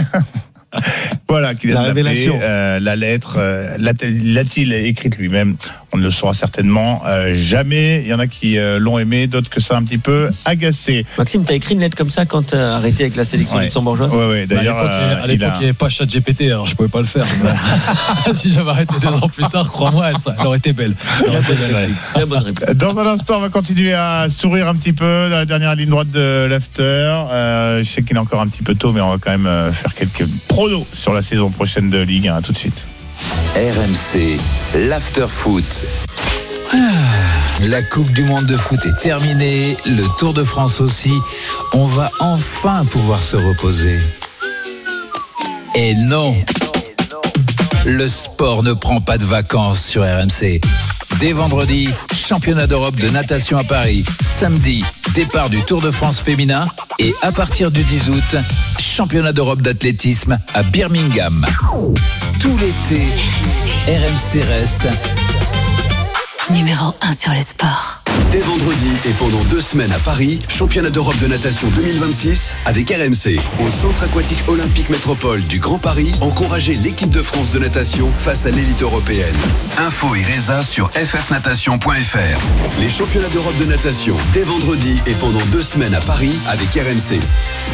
Voilà, qu'il a la révélation. Euh, la lettre, euh, l'a-t-il écrite lui-même? On ne le saura certainement euh, jamais. Il y en a qui euh, l'ont aimé, d'autres que ça a un petit peu agacé. Maxime, t'as écrit une lettre comme ça quand t'as arrêté avec la sélection ouais. luxembourgeoise? Ouais, ouais. D'ailleurs, bah, à l'époque, il n'y avait pas ChatGPT, alors je pouvais pas le faire. Si j'avais arrêté deux ans plus tard, crois-moi, elle, elle aurait été belle. Elle aurait été belle ouais. Très bonne réponse. Dans un instant, on va continuer à sourire un petit peu dans la dernière ligne droite de l'after. Euh, je sais qu'il est encore un petit peu tôt, mais on va quand même faire quelques pronos sur la saison prochaine de Ligue un. À tout de suite. R M C, l'after foot. Ah, la Coupe du Monde de foot est terminée, le Tour de France aussi. On va enfin pouvoir se reposer. Et non, le sport ne prend pas de vacances sur R M C. Dès vendredi, championnat d'Europe de natation à Paris. Samedi, départ du Tour de France féminin. Et à partir du dix août, championnat d'Europe d'athlétisme à Birmingham. Tout l'été, R M C reste numéro un sur le sport. Dès vendredi et pendant deux semaines à Paris, championnat d'Europe de natation deux mille vingt-six avec R M C. Au centre aquatique olympique métropole du Grand Paris, encouragez l'équipe de France de natation face à l'élite européenne. Info et résa sur f f natation point f r. Les championnats d'Europe de natation dès vendredi et pendant deux semaines à Paris avec R M C.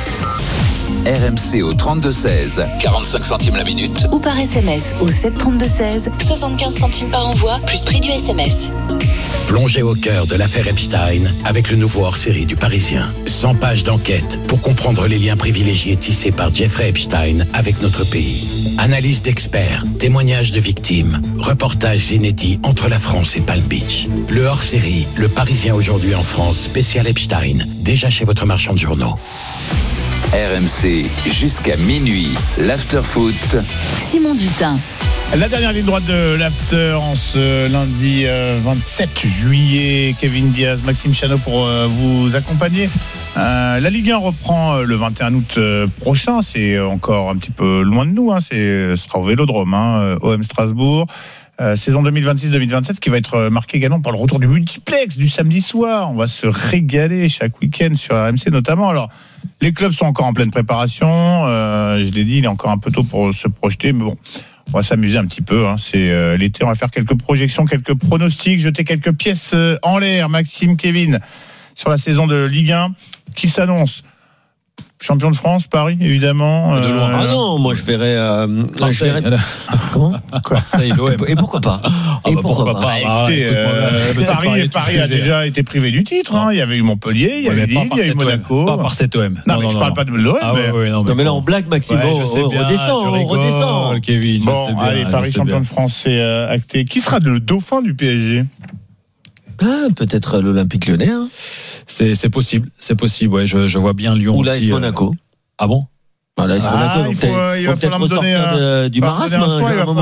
R M C au trente-deux seize, quarante-cinq centimes la minute. Ou par S M S au sept trente-deux seize, soixante-quinze centimes par envoi, plus prix du S M S. Plongez au cœur de l'affaire Epstein avec le nouveau hors-série du Parisien. cent pages d'enquête pour comprendre les liens privilégiés tissés par Jeffrey Epstein avec notre pays. Analyse d'experts, témoignages de victimes, reportages inédits entre la France et Palm Beach. Le hors-série, le Parisien aujourd'hui en France, spécial Epstein, déjà chez votre marchand de journaux. R M C, jusqu'à minuit, l'after foot. Simon Dutin. La dernière ligne droite de l'after en ce lundi vingt-sept juillet. Kevin Diaz, Maxime Chano pour vous accompagner. Euh, la Ligue un reprend le vingt et un août prochain. C'est encore un petit peu loin de nous. Hein. C'est, ce sera au Vélodrome, hein, O M Strasbourg. Euh, saison deux mille vingt-six deux mille vingt-sept qui va être marquée également par le retour du multiplex du samedi soir. On va se régaler chaque week-end sur R M C notamment. Alors, les clubs sont encore en pleine préparation. Euh, je l'ai dit, il est encore un peu tôt pour se projeter, mais bon, on va s'amuser un petit peu. Hein. C'est euh, l'été, on va faire quelques projections, quelques pronostics, jeter quelques pièces euh, en l'air. Maxime, Kevin, sur la saison de Ligue un qui s'annonce. Champion de France, Paris, évidemment. De loin. Euh... Ah non, moi je verrais. Euh, Marseille, je verrais... Comment Quoi Marseille, l'O M. Et pourquoi pas ah bah Et pourquoi, pourquoi pas, pas. Écoutez, euh, Paris, Paris a déjà été privé du titre. Hein. Il y avait eu Montpellier, il y avait Lille, il y a eu Monaco. Pas par cet O M. Non, non, mais non, je ne parle pas de l'O M. Ah, mais... ouais, non, mais, non, mais là on blague, Maxime. Ouais, on redescend, on redescend. Kevin, bon, allez, bien, Paris champion bien. de France, c'est euh, acté. Qui sera le dauphin du P S G? Ah, peut-être l'Olympique Lyonnais. Hein. C'est, c'est possible, c'est possible. Ouais, je, je vois bien Lyon ou aussi. Ou l'A S Monaco. Euh... Ah bon? Ah, l'A S Monaco, ah, il faut, il va peut-être ressortir un, de, du marasme à un moment, non?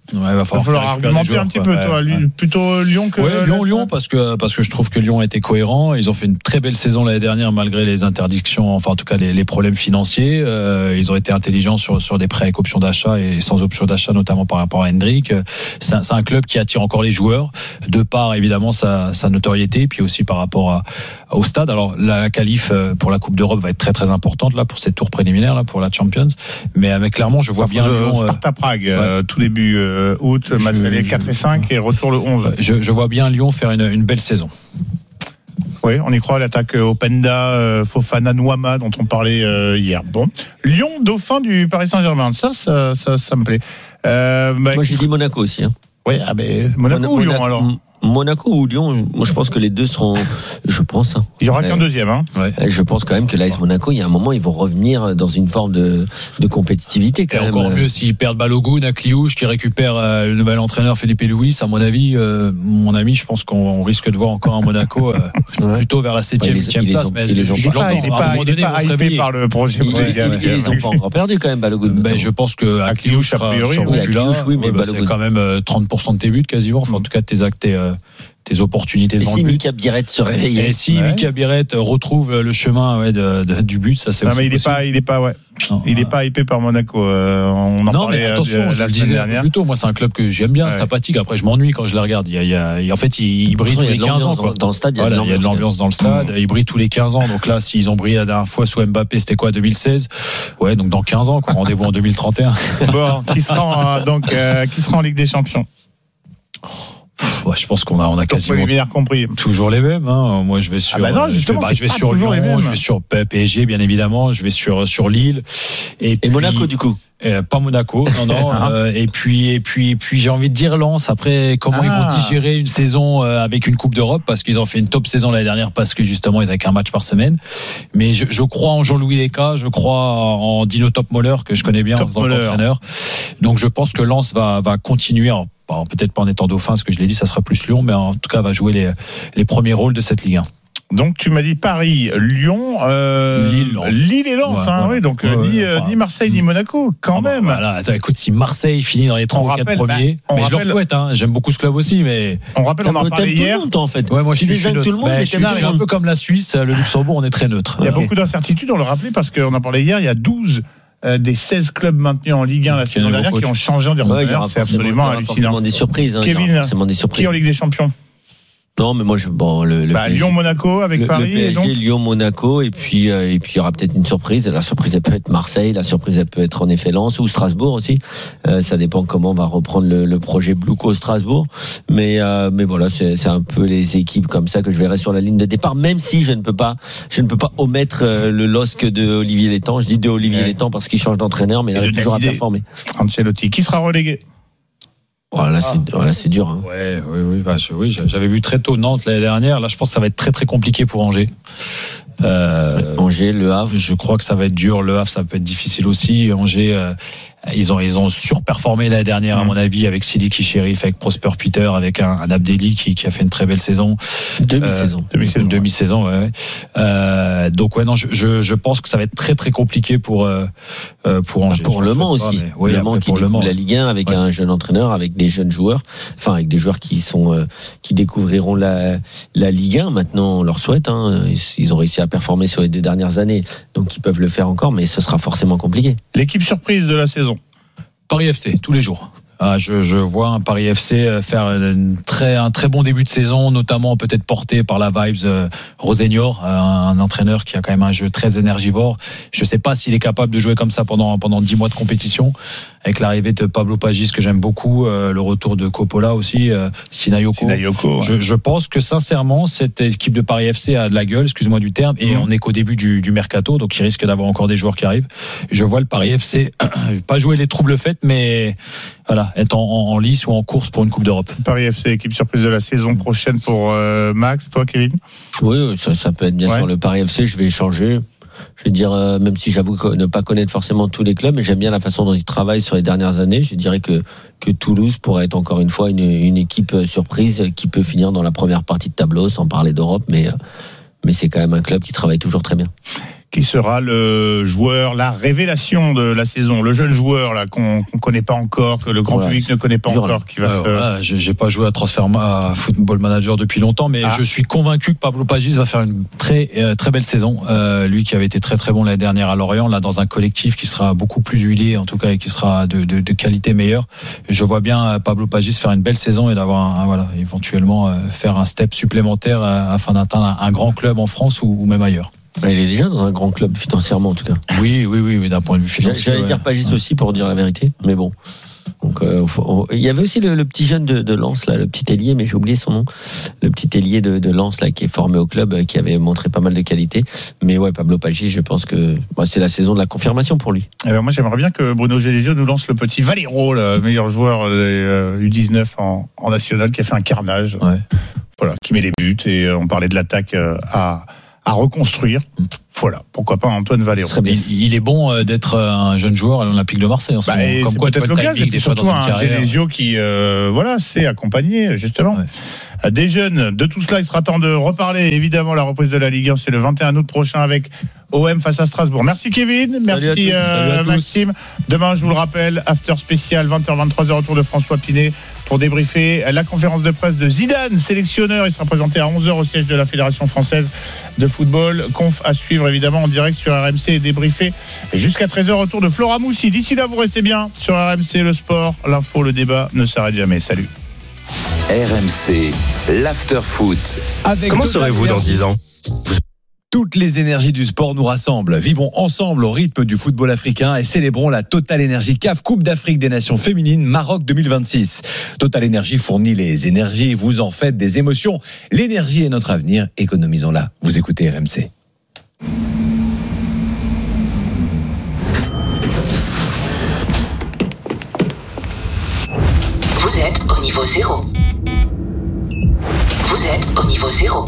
Ouais, il va falloir, il va falloir argumenter un petit peu, toi. Ouais. Plutôt Lyon que. Ouais, Lyon, Lyon, parce que, parce que je trouve que Lyon a été cohérent. Ils ont fait une très belle saison l'année dernière, malgré les interdictions, enfin, en tout cas, les, les problèmes financiers. Euh, ils ont été intelligents sur, sur des prêts avec option d'achat et sans option d'achat, notamment par rapport à Hendrick. C'est un, c'est un club qui attire encore les joueurs, de par, évidemment, sa, sa notoriété, puis aussi par rapport à, au stade. Alors, la, la qualif pour la Coupe d'Europe va être très, très importante, là, pour cette tour préliminaire, là, pour la Champions. Mais avec Clermont, je vois ça bien Lyon. Sparta Prague, ouais. euh, tout début euh, août, match aller quatre et cinq et retour le onze. Je, je vois bien Lyon faire une, une belle saison. Oui, on y croit, l'attaque Openda, euh, Fofana, Nouama, dont on parlait euh, hier. Bon, Lyon, dauphin du Paris Saint-Germain, ça, ça, ça, ça me plaît. Euh, bah, Moi, j'ai dit Monaco aussi. Hein. Oui, ah ben, Monaco Mon- ou Lyon, Monaco, alors Monaco ou Lyon, moi je pense que les deux seront, je pense. Hein. Il y aura qu'un deuxième. Hein. Ouais. Je pense quand même que l'A S Monaco, il y a un moment, ils vont revenir dans une forme de, de compétitivité. Quand Et même. encore mieux s'ils perdent Balogun à Cliouche, qui récupère euh, le nouvel entraîneur Felipe Luis. À mon avis, euh, mon ami, je pense qu'on risque de voir encore un Monaco euh, ouais. plutôt vers la septième, huitième place. Ont, mais il n'est pas, il est pas, il est pas hypé par le projet. Ils n'ont pas encore perdu quand même Balogun. Ben, je pense que à Cliouche, a priori, oui, mais c'est quand même trente pour cent de tes buts quasiment. Enfin, en tout cas, tes actes. tes opportunités et dans si le but. Mika Biret se réveille. Et si ouais. Mika Biret retrouve le chemin ouais, de, de, du but, ça c'est non, aussi mais il n'est pas, il est pas, ouais. Non, il n'est pas hypé par Monaco. Euh, on en non, parlait mais attention, euh, je le disais plus tôt. Moi, c'est un club que j'aime bien, ouais. sympathique. Après, je m'ennuie quand je le regarde. Il y a, il y a, en fait, il, il brille tous les quinze ans. Quoi. Dans, dans le stade, il y a voilà, de l'ambiance. Il y a de l'ambiance dans le stade. Mmh. Il brille tous les quinze ans. Donc là, s'ils ont brillé la dernière fois sous Mbappé, c'était quoi, deux mille seize? Ouais, donc dans quinze ans, quoi. Rendez-vous en deux mille trente et un. Bon, qui sera en, donc, euh, qui sera en Ligue des Champions? Ouais, je pense qu'on a, on a quasiment compris. toujours les mêmes. Hein. Moi, je vais sur. Ah bah non, justement, je vais, bah, je vais sur Lyon, je vais sur P S G, bien évidemment. Je vais sur sur Lille et, et puis, Monaco du coup. Euh, pas Monaco, non, non. euh, et puis et puis et puis j'ai envie de dire Lens. Après, comment ah. ils vont digérer une saison euh, avec une Coupe d'Europe parce qu'ils ont fait une top saison l'année dernière parce que justement ils avaient qu'un match par semaine. Mais je, je crois en Jean-Louis Léca, je crois en Dino Topmoller que je connais bien en tant qu'entraîneur. Donc je pense que Lens va va continuer. En, peut-être pas en étant dauphin, ce que je l'ai dit, ça sera plus Lyon, mais en tout cas va jouer les, les premiers rôles de cette Ligue un. Donc tu m'as dit Paris, Lyon, euh, Lille, Lens. Lille et Lens, ouais, hein, ouais. Oui, donc ouais, ni, ouais, ni Marseille ni Monaco, quand ah même. Bah, voilà. Attends, écoute, si Marseille finit dans les trois ou quatre premiers, bah, mais rappelle, je leur souhaite, hein, j'aime beaucoup ce club aussi, mais on rappelle, on en parlait hier. Tout le monde, en fait. Ouais, moi je suis neutre. Tout le monde, bah, mais je, je suis un peu comme la Suisse, le Luxembourg, on est très neutre. Il y a beaucoup d'incertitudes, on le rappelait parce qu'on en parlait hier. Il y a douze Euh, des seize clubs maintenus en Ligue un la saison dernière qui ont changé en directeur. Ouais, c'est absolument hallucinant. Des surprises, hein, Kevin, forcément des surprises. Qui en Ligue des Champions? Non, mais moi, je, bon, le, le bah, Lyon, Monaco avec le, Paris. Le P S G, donc... Lyon, Monaco, et puis, euh, et puis il y aura peut-être une surprise. La surprise, elle peut être Marseille, la surprise, elle peut être en effet Lens ou Strasbourg aussi. Euh, ça dépend comment on va reprendre le, le projet Bluco Strasbourg. Mais, euh, mais voilà, c'est, c'est un peu les équipes comme ça que je verrai sur la ligne de départ, même si je ne peux pas, je ne peux pas omettre euh, le L O S C de Olivier Létang. Je dis de Olivier ouais. Létang parce qu'il change d'entraîneur, mais il arrive toujours à performer. Ancelotti, qui sera relégué? Voilà, c'est, ah. voilà, c'est dur. Hein. Ouais, oui, oui, bah, je, oui, j'avais vu très tôt Nantes l'année dernière. Là, je pense que ça va être très, très compliqué pour Angers. Euh, Angers, Le Havre. Je crois que ça va être dur. Le Havre, ça peut être difficile aussi. Angers, euh, ils ont, ils ont surperformé l'année dernière, à mon avis, avec Sidiki Chérif, avec Prosper Peter, avec un, un Abdelli qui, qui a fait une très belle saison. Demi-saison. Euh, demi-saison. Demi-saison, ouais. ouais. Euh, donc, ouais, non, je, je, je pense que ça va être très, très compliqué pour, euh, pour Angers. Pour Le Mans aussi. Mais, oui, Le Mans qui découvre la Ligue un avec ouais. un jeune entraîneur, avec des jeunes joueurs. Enfin, avec des joueurs qui sont, euh, qui découvriront la, la Ligue un. Maintenant, on leur souhaite, hein. Ils ont réussi à performer sur les deux dernières années. Donc, ils peuvent le faire encore, mais ce sera forcément compliqué. L'équipe surprise de la saison. Paris F C, tous les jours. Ah, je, je vois un Paris F C faire une très, un très bon début de saison, notamment peut-être porté par la vibes euh, Rosenior, un, un entraîneur qui a quand même un jeu très énergivore. Je ne sais pas s'il est capable de jouer comme ça pendant pendant dix mois de compétition. Avec l'arrivée de Pablo Pagis que j'aime beaucoup, euh, le retour de Coppola aussi, euh, Sinayoko. Sinayoko ouais. je, je pense que sincèrement cette équipe de Paris F C a de la gueule, excuse-moi du terme, et mmh. on n'est qu'au début du, du mercato, donc il risque d'avoir encore des joueurs qui arrivent. Je vois le Paris F C pas jouer les troubles faits, mais voilà, être en, en, en lice ou en course pour une Coupe d'Europe. Paris F C, équipe surprise de la saison prochaine pour euh, Max, toi Kevin? Oui, ça, ça peut être bien ouais. sûr le Paris F C. Je vais échanger. Je vais dire, euh, même si j'avoue ne pas connaître forcément tous les clubs, mais j'aime bien la façon dont ils travaillent sur les dernières années. Je dirais que, que Toulouse pourrait être encore une fois une, une équipe surprise qui peut finir dans la première partie de tableau, sans parler d'Europe, mais, mais c'est quand même un club qui travaille toujours très bien. qui sera le joueur, la révélation de la saison, le jeune joueur là qu'on ne connaît pas encore, que le grand voilà, public ne connaît pas encore, là. qui va euh, se... voilà, j'ai, j'ai pas joué à Transfer à Football Manager depuis longtemps, mais ah. je suis convaincu que Pablo Pagis va faire une très euh, très belle saison. Euh, lui qui avait été très très bon l'année dernière à Lorient, là dans un collectif qui sera beaucoup plus huilé, en tout cas, et qui sera de, de, de qualité meilleure. Et je vois bien Pablo Pagis faire une belle saison et d'avoir un, un, voilà, éventuellement euh, faire un step supplémentaire euh, afin d'atteindre un, un grand club en France ou, ou même ailleurs. Il est déjà dans un grand club financièrement en tout cas. Oui, oui, oui, oui d'un point de vue financier. J'allais ouais. dire Pagis ouais. aussi pour dire la vérité, mais bon. Donc, euh, faut, il y avait aussi le, le petit jeune de, de Lens là, le petit ailier, mais j'ai oublié son nom. Le petit ailier de, de Lens là qui est formé au club, qui avait montré pas mal de qualité. Mais ouais, Pablo Pagis, je pense que bah, c'est la saison de la confirmation pour lui. Eh ben moi, j'aimerais bien que Bruno Genesio nous lance le petit Valero, le meilleur joueur des euh, U dix-neuf en, en national, qui a fait un carnage. Ouais. Voilà, qui met les buts et euh, on parlait de l'attaque euh, à à reconstruire. Voilà, pourquoi pas Antoine Valero. Il, il est bon d'être un jeune joueur à l'Olympique de Marseille en ce bah, moment. Comme c'est quoi, peut-être l'occasion, des surtout fois dans un Genesio qui euh, voilà, sait accompagner justement. Ouais. Des jeunes, de tout cela, il sera temps de reparler. Évidemment, la reprise de la Ligue un, c'est le vingt et un août prochain avec O M face à Strasbourg. Merci Kevin, merci euh, Maxime. Demain, je vous le rappelle, after spécial, vingt heures vingt-trois heures, retour de François Pinet pour débriefer la conférence de presse de Zidane, sélectionneur. Il sera présenté à onze heures au siège de la Fédération Française de Football. Conf à suivre évidemment en direct sur R M C et débriefé jusqu'à treize heures, retour de Flora Moussi. D'ici là, vous restez bien sur R M C, le sport, l'info, le débat ne s'arrête jamais. Salut. R M C, l'after-foot. Avec Comment serez-vous dans dix ans ? Toutes les énergies du sport nous rassemblent. Vivons ensemble au rythme du football africain et célébrons la Total Energy C A F Coupe d'Afrique des Nations féminines Maroc deux mille vingt-six. Total Energy fournit les énergies, vous en faites des émotions. L'énergie est notre avenir, économisons-la. Vous écoutez R M C. Vous êtes au niveau zéro. Vous êtes au niveau zéro.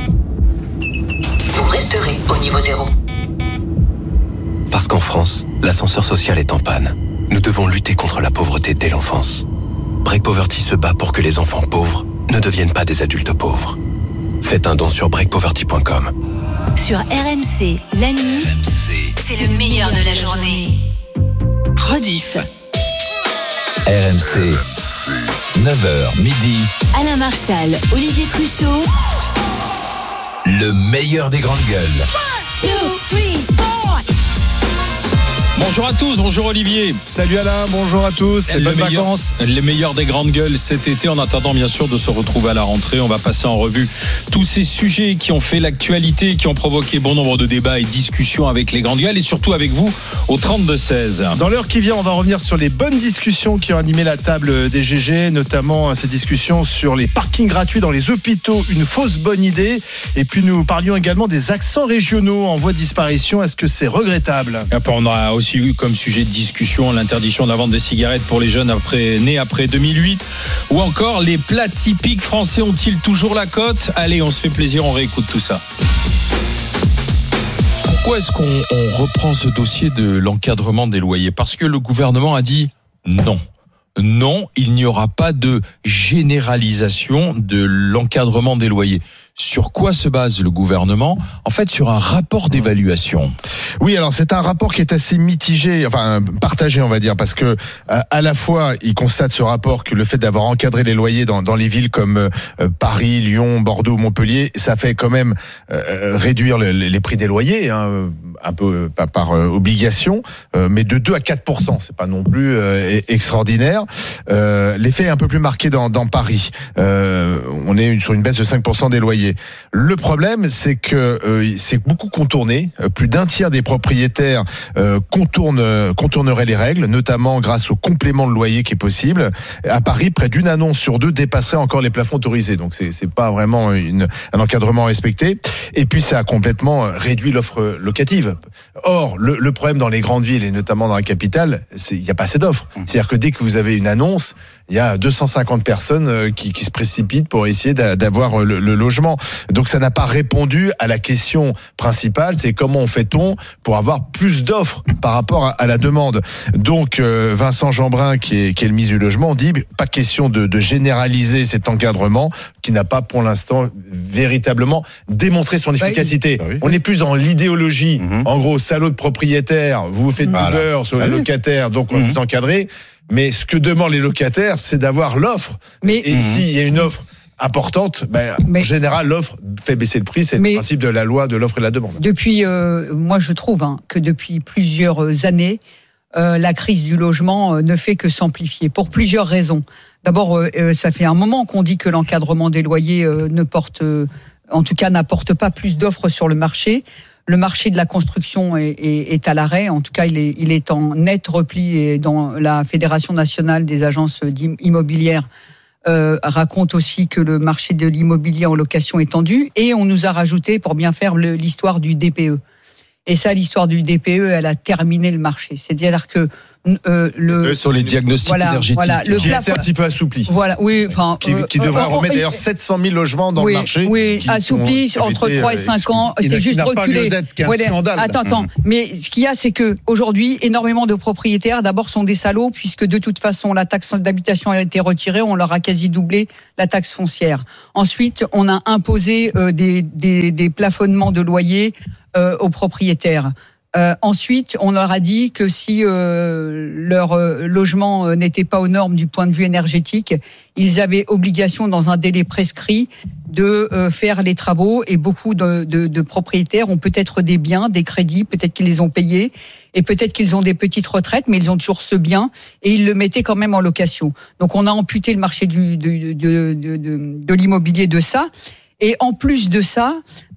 Vous resterez au niveau zéro. Parce qu'en France, l'ascenseur social est en panne. Nous devons lutter contre la pauvreté dès l'enfance. Break Poverty se bat pour que les enfants pauvres ne deviennent pas des adultes pauvres. Faites un don sur break poverty point com. Sur R M C, la nuit, R M C. C'est le meilleur de la journée. Rediff. R M C, neuf heures midi. Alain Marchal, Olivier Truchot. Le meilleur des grandes gueules. one, two, three, four. Bonjour à tous, bonjour Olivier. Salut Alain, bonjour à tous et bonnes meilleur, vacances. Les meilleurs des grandes gueules cet été. En attendant bien sûr de se retrouver à la rentrée, on va passer en revue tous ces sujets qui ont fait l'actualité, qui ont provoqué bon nombre de débats et discussions avec les grandes gueules et surtout avec vous au trente-deux seize. Dans l'heure qui vient, on va revenir sur les bonnes discussions qui ont animé la table des G G, notamment ces discussions sur les parkings gratuits dans les hôpitaux, une fausse bonne idée. Et puis nous parlions également des accents régionaux en voie de disparition. Est-ce que c'est regrettable ? Après, on a aussi eu comme sujet de discussion l'interdiction de la vente des cigarettes pour les jeunes après, nés après deux mille huit, ou encore les plats typiques français ont-ils toujours la cote ? Allez, on se fait plaisir, on réécoute tout ça. Pourquoi est-ce qu'on on reprend ce dossier de l'encadrement des loyers ? Parce que le gouvernement a dit non. Non, il n'y aura pas de généralisation de l'encadrement des loyers. Sur quoi se base le gouvernement ? En fait, sur un rapport d'évaluation. Oui, alors c'est un rapport qui est assez mitigé, enfin partagé, on va dire, parce que à la fois, il constate ce rapport que le fait d'avoir encadré les loyers dans, dans les villes comme euh, Paris, Lyon, Bordeaux, Montpellier, ça fait quand même euh, réduire le, les prix des loyers, hein, un peu pas par euh, obligation, euh, mais de deux à quatre pour cent. C'est pas non plus euh, extraordinaire. Euh, l'effet est un peu plus marqué dans, dans Paris. Euh, on est sur une baisse de cinq pour cent des loyers. Le problème, c'est que euh, c'est beaucoup contourné. Plus d'un tiers des propriétaires euh, contournent, contourneraient les règles, notamment grâce au complément de loyer qui est possible. À Paris, près d'une annonce sur deux dépasserait encore les plafonds autorisés. Donc c'est, c'est pas vraiment une, un encadrement respecté. Et puis ça a complètement réduit l'offre locative. Or, le, le problème dans les grandes villes et notamment dans la capitale, c'est il n'y a pas assez d'offres. C'est-à-dire que dès que vous avez une annonce, il y a deux cent cinquante personnes qui, qui se précipitent pour essayer d'avoir le, le logement. Donc ça n'a pas répondu à la question principale, c'est comment fait-on pour avoir plus d'offres par rapport à, à la demande. Donc euh, Vincent Jeanbrun, qui est, qui est le ministre du Logement, dit pas question de, de généraliser cet encadrement qui n'a pas pour l'instant véritablement démontré son efficacité. Bah oui. On est plus dans l'idéologie, mmh. en gros, salaud de propriétaire, vous vous faites du voilà. beurre sur les bah locataires, donc on va mmh. vous encadrer. Mais ce que demandent les locataires, c'est d'avoir l'offre. Mais et mmh. s'il y a une offre importante, ben, mais, en général, l'offre fait baisser le prix. C'est le principe de la loi de l'offre et de la demande. Depuis, euh, moi, je trouve hein, que depuis plusieurs années, euh, la crise du logement euh, ne fait que s'amplifier pour plusieurs raisons. D'abord, euh, ça fait un moment qu'on dit que l'encadrement des loyers euh, ne porte, euh, en tout cas, n'apporte pas plus d'offres sur le marché. Le marché de la construction est, est, est à l'arrêt. En tout cas, il est, il est en net repli. Et dans la Fédération nationale des agences immobilières euh, raconte aussi que le marché de l'immobilier en location est tendu. Et on nous a rajouté, pour bien faire, le, l'histoire du D P E. Et ça, l'histoire du D P E, elle a terminé le marché. C'est-à-dire que Euh, le sur les diagnostics voilà, énergétiques voilà, le qui a été un petit peu assoupli. Voilà, oui, enfin qui, qui euh, devrait euh, remettre euh, d'ailleurs sept cent mille logements dans oui, le marché. Oui, assoupli entre trois et cinq ans, c'est juste reculé. Voilà. Attends, attends. Mmh. Mais ce qu'il y a, c'est que aujourd'hui, énormément de propriétaires, d'abord, sont des salauds, puisque de toute façon, la taxe d'habitation a été retirée, on leur a quasi doublé la taxe foncière. Ensuite, on a imposé euh, des, des, des plafonnements de loyers euh, aux propriétaires. Euh, ensuite, on leur a dit que si euh, leur euh, logement euh, n'était pas aux normes du point de vue énergétique, ils avaient obligation, dans un délai prescrit, de euh, faire les travaux. Et beaucoup de, de, de propriétaires ont peut-être des biens, des crédits, peut-être qu'ils les ont payés, et peut-être qu'ils ont des petites retraites, mais ils ont toujours ce bien, et ils le mettaient quand même en location. Donc on a amputé le marché du, de, de, de, de, de l'immobilier de ça. Et en plus de ça,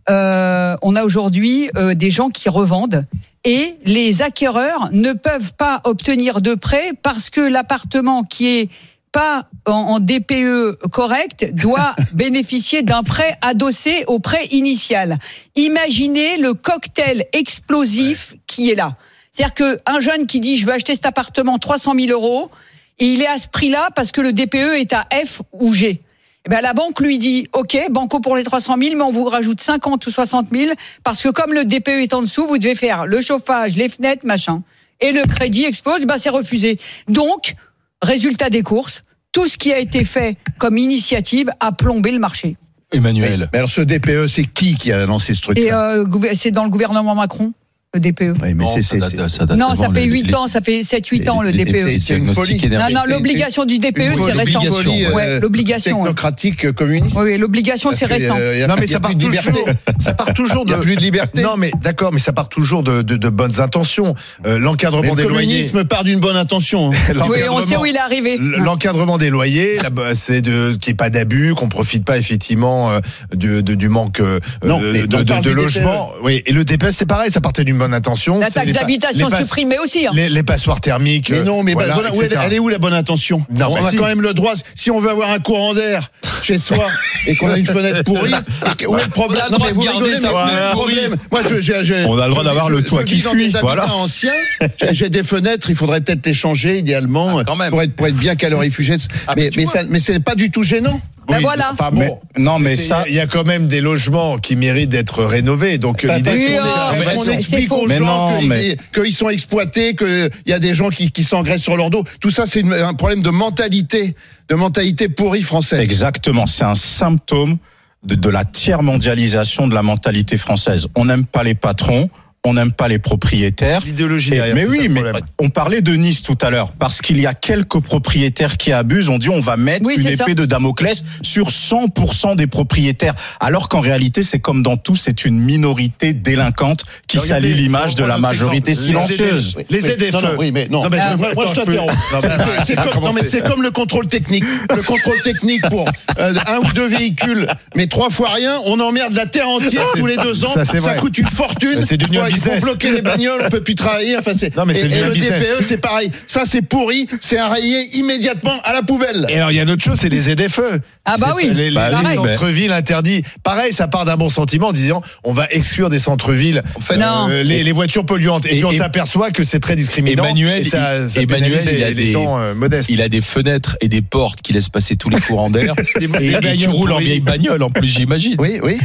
euh, on a aujourd'hui euh, des gens qui revendent et les acquéreurs ne peuvent pas obtenir de prêt parce que l'appartement qui est pas en, en D P E correct doit bénéficier d'un prêt adossé au prêt initial. Imaginez le cocktail explosif qui est là. C'est-à-dire qu'un jeune qui dit je veux acheter cet appartement trois cent mille euros et il est à ce prix-là parce que le D P E est à F ou G. Eh ben, la banque lui dit, OK, banco pour les trois cent mille, mais on vous rajoute cinquante ou soixante mille, parce que comme le D P E est en dessous, vous devez faire le chauffage, les fenêtres, machin. Et le crédit explose, ben, c'est refusé. Donc, résultat des courses, tout ce qui a été fait comme initiative a plombé le marché. Emmanuel. Mais, mais alors, ce D P E, c'est qui qui a lancé ce truc-là? Et euh, c'est dans le gouvernement Macron. Le D P E. Oui, mais non, c'est, c'est, ça date, ça date non, ça fait huit ans, ça fait sept huit ans le D P E. C'est, c'est une folie. Non, non, l'obligation du D P E, c'est récent. Folie, ouais, l'obligation. Technocratique communiste. Oui, l'obligation, c'est récent. Euh, non, mais ça part toujours. Ça part toujours de. Il n'y a plus de liberté. Non, mais d'accord, mais ça part toujours de, de, de bonnes intentions. Euh, l'encadrement des loyers. Le communisme part d'une bonne intention. Oui, on sait où il est arrivé. L'encadrement des loyers, c'est de qu'il n'y ait pas d'abus, qu'on profite pas effectivement de, de du manque non, de, de, de, de logement. Oui, et le D P E, c'est pareil, ça partait d'une bonne intention. La taxe d'habitation supprimée aussi. Hein. Les, les passoires thermiques. Mais non, mais voilà, bah, où est, elle est où la bonne intention? Non, on bah a si. quand même le droit, si on veut avoir un courant d'air chez soi et qu'on a une fenêtre pourrie, et, où est le problème? On a le droit de garder sa fenêtre pourrie. Moi, je, j'ai, j'ai, on a le droit d'avoir je, le toit qui fuit. Voilà. Anciens, j'ai, j'ai des fenêtres, il faudrait peut-être les changer idéalement ah, pour être pour être bien calorifugé. Ah, mais mais, ça, mais c'est pas du tout gênant. Ben oui, voilà. Enfin bon, mais, non mais ça, il y a quand même des logements qui méritent d'être rénovés. Donc bah, l'idée, oui, c'est qu'on explique aux gens non, qu'ils, mais... qu'ils sont exploités, qu'il y a des gens qui, qui s'engraissent sur leur dos. Tout ça, c'est une, un problème de mentalité, de mentalité pourrie française. Exactement, c'est un symptôme de, de la tiers-mondialisation de la mentalité française. On n'aime pas les patrons. On n'aime pas les propriétaires. L'idéologie et, derrière, mais oui, mais problème. on parlait de Nice tout à l'heure, parce qu'il y a quelques propriétaires qui abusent. On dit on va mettre oui, une épée ça. de Damoclès sur cent pour cent des propriétaires, alors qu'en réalité c'est comme dans tout, c'est une minorité délinquante qui salit l'image de la majorité silencieuse. Les Z F E. Non, non, oui, mais non. non mais ah, moi, moi je t'interromps. C'est comme, non, mais c'est comme le contrôle technique. Le contrôle technique pour euh, un ou deux véhicules, mais trois fois rien, on emmerde la terre entière tous les deux ans. Ça, ça coûte une fortune. C'est du Il faut bloquer les bagnoles, on peut plus travailler. Enfin, c'est. Non, mais c'est et, et le business. D P E, c'est pareil. Ça, c'est pourri. C'est à rayer immédiatement à la poubelle. Et alors, il y a une autre chose, c'est les Z F E. Ah bah oui, les, les, bah les centres-villes interdits. Pareil, ça part d'un bon sentiment en disant on va exclure des centres-villes en fait, euh, les, les voitures polluantes. Et, et puis on et, s'aperçoit que c'est très discriminant. Emmanuel, et ça, ça Emmanuel les, il a les des, gens euh, modestes. Il a des fenêtres et des portes qui laissent passer tous les courants d'air. et, et tu roules en vieille bagnole en plus, j'imagine. Oui, oui.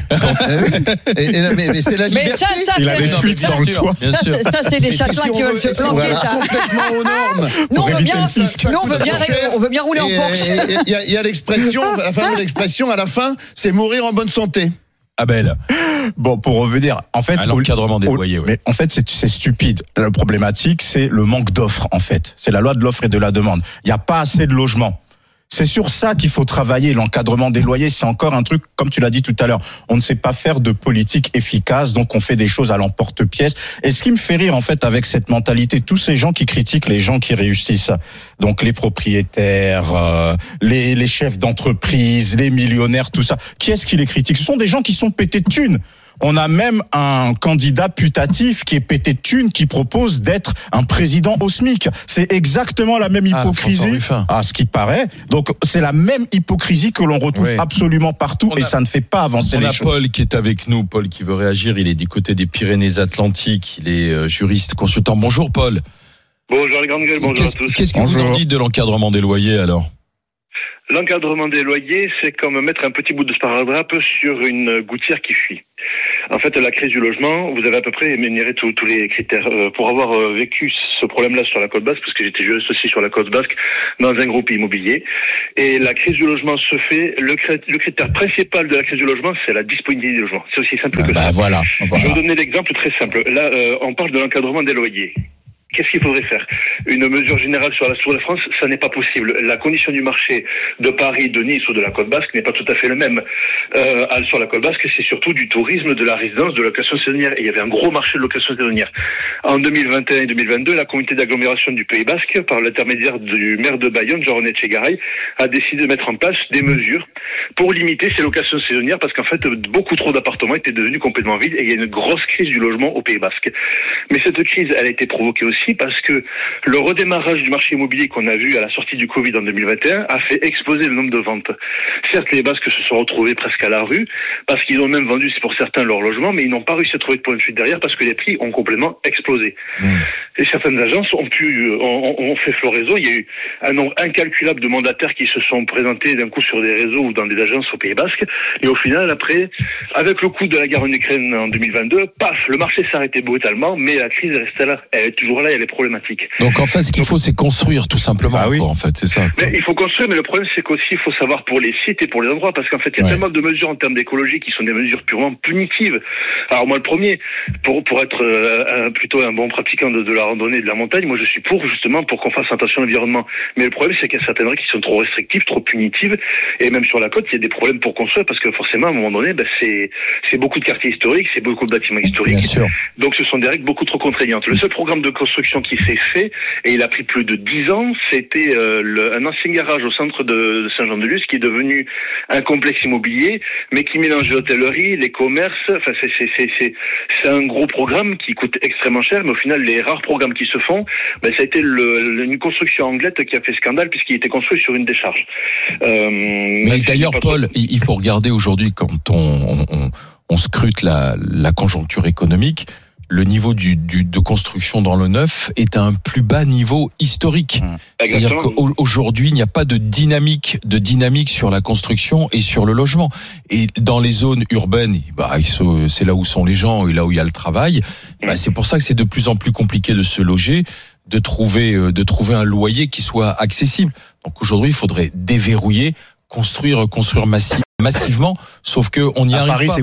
et, et, mais, mais c'est la liberté. Mais ça, ça, il a des fuites dans le toit. Bien sûr. Ça, ça, c'est les châtelains qui veulent se planquer. Ça. Complètement aux normes. Nous, on veut bien, nous, on veut bien, on veut bien rouler en Porsche. Il y a l'expression, la fameuse expression à la fin, c'est mourir en bonne santé. Abel. Bon, pour revenir, en fait, à l'encadrement des loyers. Ouais. Mais en fait, c'est, c'est stupide. La problématique, c'est le manque d'offres. En fait, c'est la loi de l'offre et de la demande. Il n'y a pas assez de logements. C'est sur ça qu'il faut travailler. L'encadrement des loyers, c'est encore un truc, comme tu l'as dit tout à l'heure, on ne sait pas faire de politique efficace, donc on fait des choses à l'emporte-pièce. Et ce qui me fait rire, en fait, avec cette mentalité, tous ces gens qui critiquent les gens qui réussissent, donc les propriétaires, euh, les, les chefs d'entreprise, les millionnaires, tout ça, qui est-ce qui les critique? Ce sont des gens qui sont pétés de thunes. On a même un candidat putatif qui est pété de thunes, qui propose d'être un président au SMIC. C'est exactement la même hypocrisie. Ah, à ce qui paraît. Donc, c'est la même hypocrisie que l'on retrouve oui. absolument partout, on et a, ça ne fait pas avancer les choses. On a Paul qui est avec nous. Paul qui veut réagir. Il est du côté des Pyrénées-Atlantiques. Il est euh, juriste, consultant. Bonjour, Paul. Bonjour, les grandes gueules. Bonjour qu'est-ce, à tous. Qu'est-ce que bonjour. vous en dites de l'encadrement des loyers, alors? L'encadrement des loyers, c'est comme mettre un petit bout de sparadrap sur une gouttière qui fuit. En fait, la crise du logement, vous avez à peu près énuméré tous, tous les critères. Euh, pour avoir euh, vécu ce problème-là sur la côte basque, parce que j'étais juriste aussi sur la côte basque, dans un groupe immobilier, et la crise du logement se fait, le, le critère principal de la crise du logement, c'est la disponibilité du logement. C'est aussi simple ah que bah ça. Voilà, voilà. Je vais vous donner l'exemple très simple. Là, euh, on parle de l'encadrement des loyers. Qu'est-ce qu'il faudrait faire? Une mesure générale sur la sur la France, ça n'est pas possible. La condition du marché de Paris, de Nice ou de la Côte Basque n'est pas tout à fait le même. Euh, sur la Côte Basque, c'est surtout du tourisme, de la résidence, de location saisonnière. Et il y avait un gros marché de location saisonnière. En deux mille vingt et un et deux mille vingt-deux, la communauté d'agglomération du Pays Basque, par l'intermédiaire du maire de Bayonne, Jean-René Tchegaray, a décidé de mettre en place des mesures pour limiter ces locations saisonnières, parce qu'en fait, beaucoup trop d'appartements étaient devenus complètement vides et il y a une grosse crise du logement au Pays Basque. Mais cette crise, elle a été provoquée aussi parce que le redémarrage du marché immobilier qu'on a vu à la sortie du Covid en deux mille vingt et un a fait exploser le nombre de ventes. Certes, les Basques se sont retrouvés presque à la rue parce qu'ils ont même vendu, c'est pour certains, leur logement, mais ils n'ont pas réussi à trouver de point de chute derrière parce que les prix ont complètement explosé. Mmh. Et certaines agences ont pu, ont, ont fait floraison. Il y a eu un nombre incalculable de mandataires qui se sont présentés d'un coup sur des réseaux ou dans des agences au Pays Basque. Et au final, après, avec le coup de la guerre en Ukraine en deux mille vingt-deux, paf, le marché s'est arrêté brutalement, mais la crise reste là. Elle est toujours là, elle est problématique. Donc en fait, ce qu'il faut, c'est construire tout simplement. Ah oui. Quoi, en fait, c'est ça. Mais il faut construire, mais le problème, c'est qu'aussi, il faut savoir pour les sites et pour les endroits, parce qu'en fait, il y a ouais. tellement de mesures en termes d'écologie qui sont des mesures purement punitives. Alors moi, le premier, pour pour être euh, plutôt un bon pratiquant de, de la randonnée et de la montagne, moi, je suis pour justement pour qu'on fasse attention à l'environnement. Mais le problème, c'est qu'il y a certaines règles qui sont trop restrictives, trop punitives, et même sur la côte, il y a des problèmes pour construire, parce que forcément, à un moment donné, ben, c'est c'est beaucoup de quartiers historiques, c'est beaucoup de bâtiments historiques. Bien sûr. Donc, ce sont des règles beaucoup trop contraignantes. Le seul programme de construction qui s'est fait, et il a pris plus de dix ans, c'était euh, le, un ancien garage au centre de, de Saint-Jean-de-Luz qui est devenu un complexe immobilier, mais qui mélange l'hôtellerie, les commerces. Enfin, c'est, c'est, c'est, c'est, c'est un gros programme qui coûte extrêmement cher, mais au final, les rares programmes qui se font, ben, ça a été le, le, une construction anglaise qui a fait scandale puisqu'il était construit sur une décharge. Euh, mais d'ailleurs, Paul, trop... il faut regarder aujourd'hui quand on, on, on scrute la, la conjoncture économique. Le niveau du, du, de construction dans le neuf est à un plus bas niveau historique. Mmh. C'est-à-dire qu'aujourd'hui, il n'y a pas de dynamique, de dynamique sur la construction et sur le logement. Et dans les zones urbaines, bah, c'est là où sont les gens et là où il y a le travail. Bah, c'est pour ça que c'est de plus en plus compliqué de se loger, de trouver, de trouver un loyer qui soit accessible. Donc aujourd'hui, il faudrait déverrouiller, construire, construire massif, massivement, sauf que on n'y arrive Paris, pas. C'est...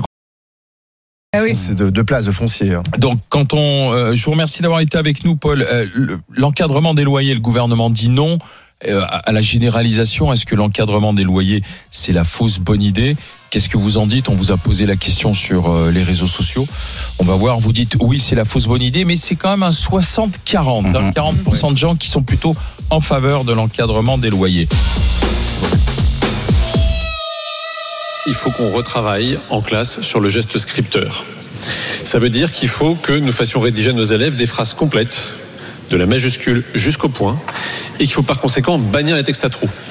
Ah oui. C'est de, de places de foncier. Donc, quand on, euh, je vous remercie d'avoir été avec nous, Paul. Euh, l'encadrement des loyers, le gouvernement dit non euh, à la généralisation. Est-ce que l'encadrement des loyers, c'est la fausse bonne idée? Qu'est-ce que vous en dites? On vous a posé la question sur euh, les réseaux sociaux. On va voir. Vous dites oui, c'est la fausse bonne idée, mais c'est quand même un soixante quarante. Mmh. Hein, quarante pour cent de gens qui sont plutôt en faveur de l'encadrement des loyers. Il faut qu'on retravaille en classe sur le geste scripteur. Ça veut dire qu'il faut que nous fassions rédiger à nos élèves des phrases complètes, de la majuscule jusqu'au point, et qu'il faut par conséquent bannir les textes à trous.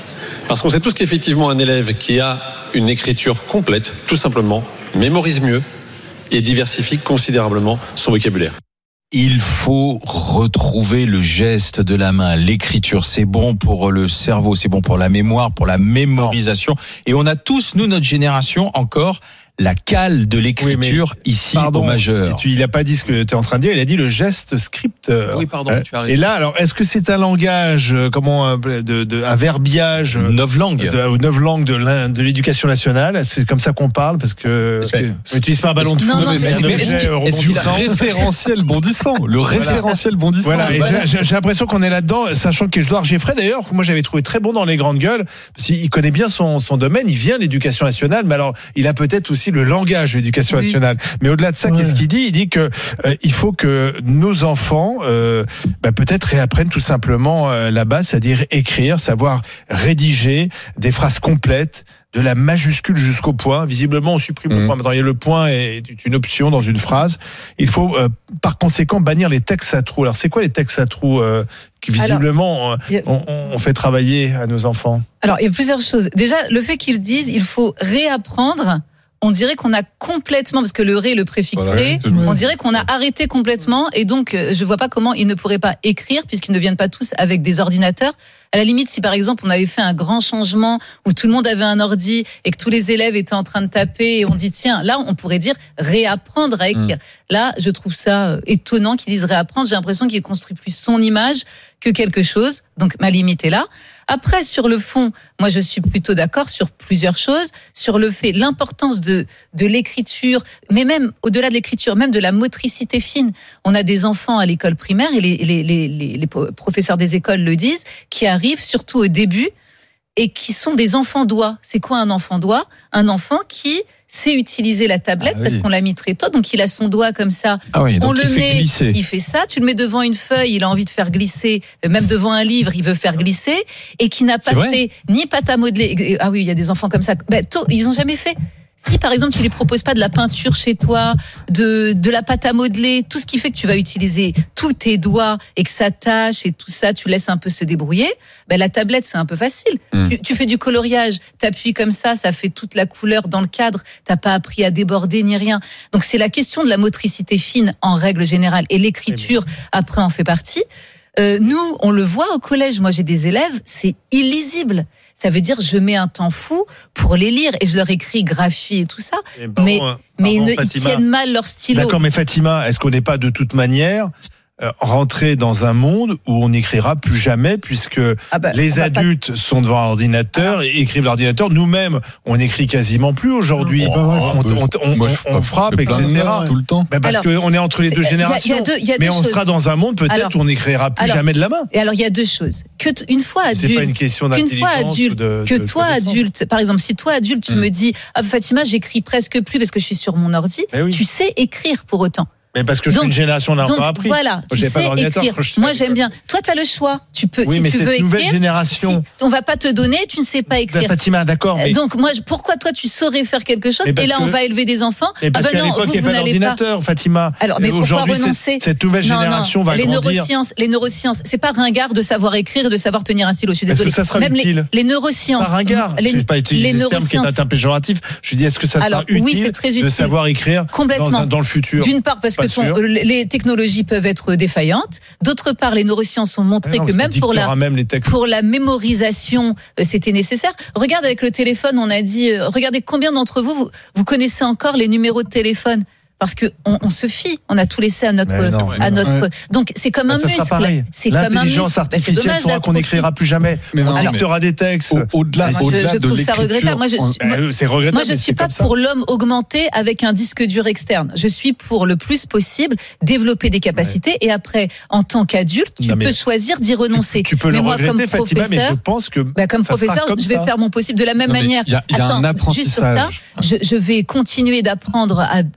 Parce qu'on sait tous qu'effectivement, un élève qui a une écriture complète, tout simplement, mémorise mieux et diversifie considérablement son vocabulaire. Il faut retrouver le geste de la main. L'écriture, c'est bon pour le cerveau, c'est bon pour la mémoire, pour la mémorisation. Et on a tous, nous, notre génération, encore la cale de l'écriture oui, ici pardon, au majeur. Tu, il n'a pas dit ce que tu es en train de dire, il a dit le geste scripteur. Oui, pardon, euh, tu as raison. Et là, alors, est-ce que c'est un langage, comment, de, de, un verbiage neuf langues, de, neuf langues de, de l'éducation nationale? C'est comme ça qu'on parle, parce que, est-ce que on n'utilise pas un ballon de foot, mais c'est un objet rebondissant. Le référentiel bondissant, le référentiel bondissant. Voilà, et voilà. J'ai, j'ai l'impression qu'on est là-dedans, sachant que Edouard Geffray, d'ailleurs, moi j'avais trouvé très bon dans les grandes gueules, parce qu'il connaît bien son, son domaine, il vient de l'éducation nationale, mais alors, il a peut-être aussi le langage de l'éducation oui. nationale. Mais au-delà de ça, ouais. qu'est-ce qu'il dit? Il dit que euh, il faut que nos enfants, euh, bah, peut-être réapprennent tout simplement euh, la base, c'est-à-dire écrire, savoir rédiger des phrases complètes, de la majuscule jusqu'au point. Visiblement, on supprime mmh. le point. Maintenant, il y a le point est une option dans une phrase. Il faut, euh, par conséquent, bannir les textes à trous. Alors, c'est quoi les textes à trous euh, qui, visiblement, Alors, euh, a... on, on fait travailler à nos enfants? Alors, il y a plusieurs choses. Déjà, le fait qu'ils disent, il faut réapprendre. On dirait qu'on a complètement, parce que le ré, le préfixe voilà, ré, on dirait qu'on a arrêté complètement, et donc je vois pas comment ils ne pourraient pas écrire, puisqu'ils ne viennent pas tous avec des ordinateurs. À la limite, si par exemple on avait fait un grand changement où tout le monde avait un ordi et que tous les élèves étaient en train de taper, et on dit tiens, là on pourrait dire réapprendre à écrire. Mmh. Là, je trouve ça étonnant qu'ils disent réapprendre. J'ai l'impression qu'ils construisent plus son image que quelque chose. Donc ma limite est là. Après, sur le fond, moi je suis plutôt d'accord sur plusieurs choses, sur le fait, l'importance de de l'écriture, mais même au-delà de l'écriture, même de la motricité fine. On a des enfants à l'école primaire, et les les les, les, les professeurs des écoles le disent, qui arrivent surtout au début et qui sont des enfants doigts. C'est quoi un enfant doigt? Un enfant qui sait utiliser la tablette ah, oui. parce qu'on l'a mis très tôt, donc il a son doigt comme ça. Ah oui, on donc le il met, fait glisser. Il fait ça. Tu le mets devant une feuille, il a envie de faire glisser. Même devant un livre, il veut faire glisser, et qui n'a pas fait ni pâte à modeler. Ah oui, il y a des enfants comme ça. Ben, tôt, ils ont jamais fait. Si par exemple tu les proposes pas de la peinture chez toi, de de la pâte à modeler, tout ce qui fait que tu vas utiliser tous tes doigts et que ça tâche et tout ça, tu laisses un peu se débrouiller. Ben la tablette c'est un peu facile. Mmh. Tu, tu fais du coloriage, t'appuies comme ça, ça fait toute la couleur dans le cadre. T'as pas appris à déborder ni rien. Donc c'est la question de la motricité fine en règle générale, et l'écriture après en fait partie. Euh, nous on le voit au collège. Moi j'ai des élèves, c'est illisible. Ça veut dire je mets un temps fou pour les lire, et je leur écris graphie et tout ça. Et pardon, mais pardon, mais ils, ne, ils tiennent mal leur stylo. D'accord, mais Fatima, est-ce qu'on n'est pas de toute manière euh, rentrer dans un monde où on n'écrira plus jamais, puisque ah bah, les adultes pas... sont devant l'ordinateur, ah. et écrivent l'ordinateur. Nous-mêmes, on n'écrit quasiment plus aujourd'hui. Oh, on, on, on, Moi, on, on frappe, et cetera. Tout le temps. Bah parce qu'on est entre les deux générations. Y a, y a deux, y a mais on choses. sera dans un monde peut-être alors, où on n'écrira plus alors, jamais de la main. Et alors, il y a deux choses. Que t- une fois adulte, c'est pas une question qu'une fois adulte, de, que de toi adulte, par exemple, si toi adulte, tu mmh. me dis, ah, Fatima, j'écris presque plus parce que je suis sur mon ordi. Oui. Tu sais écrire pour autant. Mais parce que je suis une génération n'a pas appris. Voilà, tu sais pas écrire. Moi, j'aime bien. Toi, tu as le choix. Tu peux, oui, si mais tu cette veux nouvelle écrire. génération. Si on va pas te donner, tu ne sais pas écrire. Fatima, d'accord. Mais... Donc, moi, pourquoi toi, tu saurais faire quelque chose, et là, que... on va élever des enfants. Mais parce ah ben qu'à l'époque, il n'y a pas d'ordinateur, Fatima. Alors, mais pourquoi renoncer? Cette nouvelle génération va les grandir. Neurosciences, les neurosciences, c'est pas ringard de savoir écrire et de savoir tenir un stylo. Je suis désolée. Est-ce que ça sera Même utile? Les neurosciences. Pas ringard. Je ne vais pas utiliser ce terme qui est un péjoratif. Je dis, est-ce que ça sera utile de savoir écrire dans le futur? D'une part, parce que les technologies peuvent être défaillantes. D'autre part, les neurosciences ont montré non, que même pour la, même pour la mémorisation, euh, c'était nécessaire. Regarde avec le téléphone, on a dit, euh, regardez combien d'entre vous, vous, vous connaissez encore les numéros de téléphone. Parce que on, on se fie, on a tout laissé à notre, non, à notre. Ouais. Donc c'est comme un bah, muscle. C'est comme un muscle. L'intelligence artificielle fera qu'on n'écrira plus jamais. Mais on dictera des textes. Au, au-delà, moi, au-delà je, je de trouve ça regrettable. Moi, je suis, euh, c'est regrettable. Moi, je suis pas pour l'homme augmenté avec un disque dur externe. Je suis pour le plus possible développer des capacités, ouais. et après, en tant qu'adulte, tu non, peux choisir d'y renoncer. Tu, tu peux mais le moi, regretter, comme Fatima, professeur, mais je pense que bah, comme professeur, je vais faire mon possible de la même manière. Attends, juste sur ça, je vais continuer d'apprendre aux élèves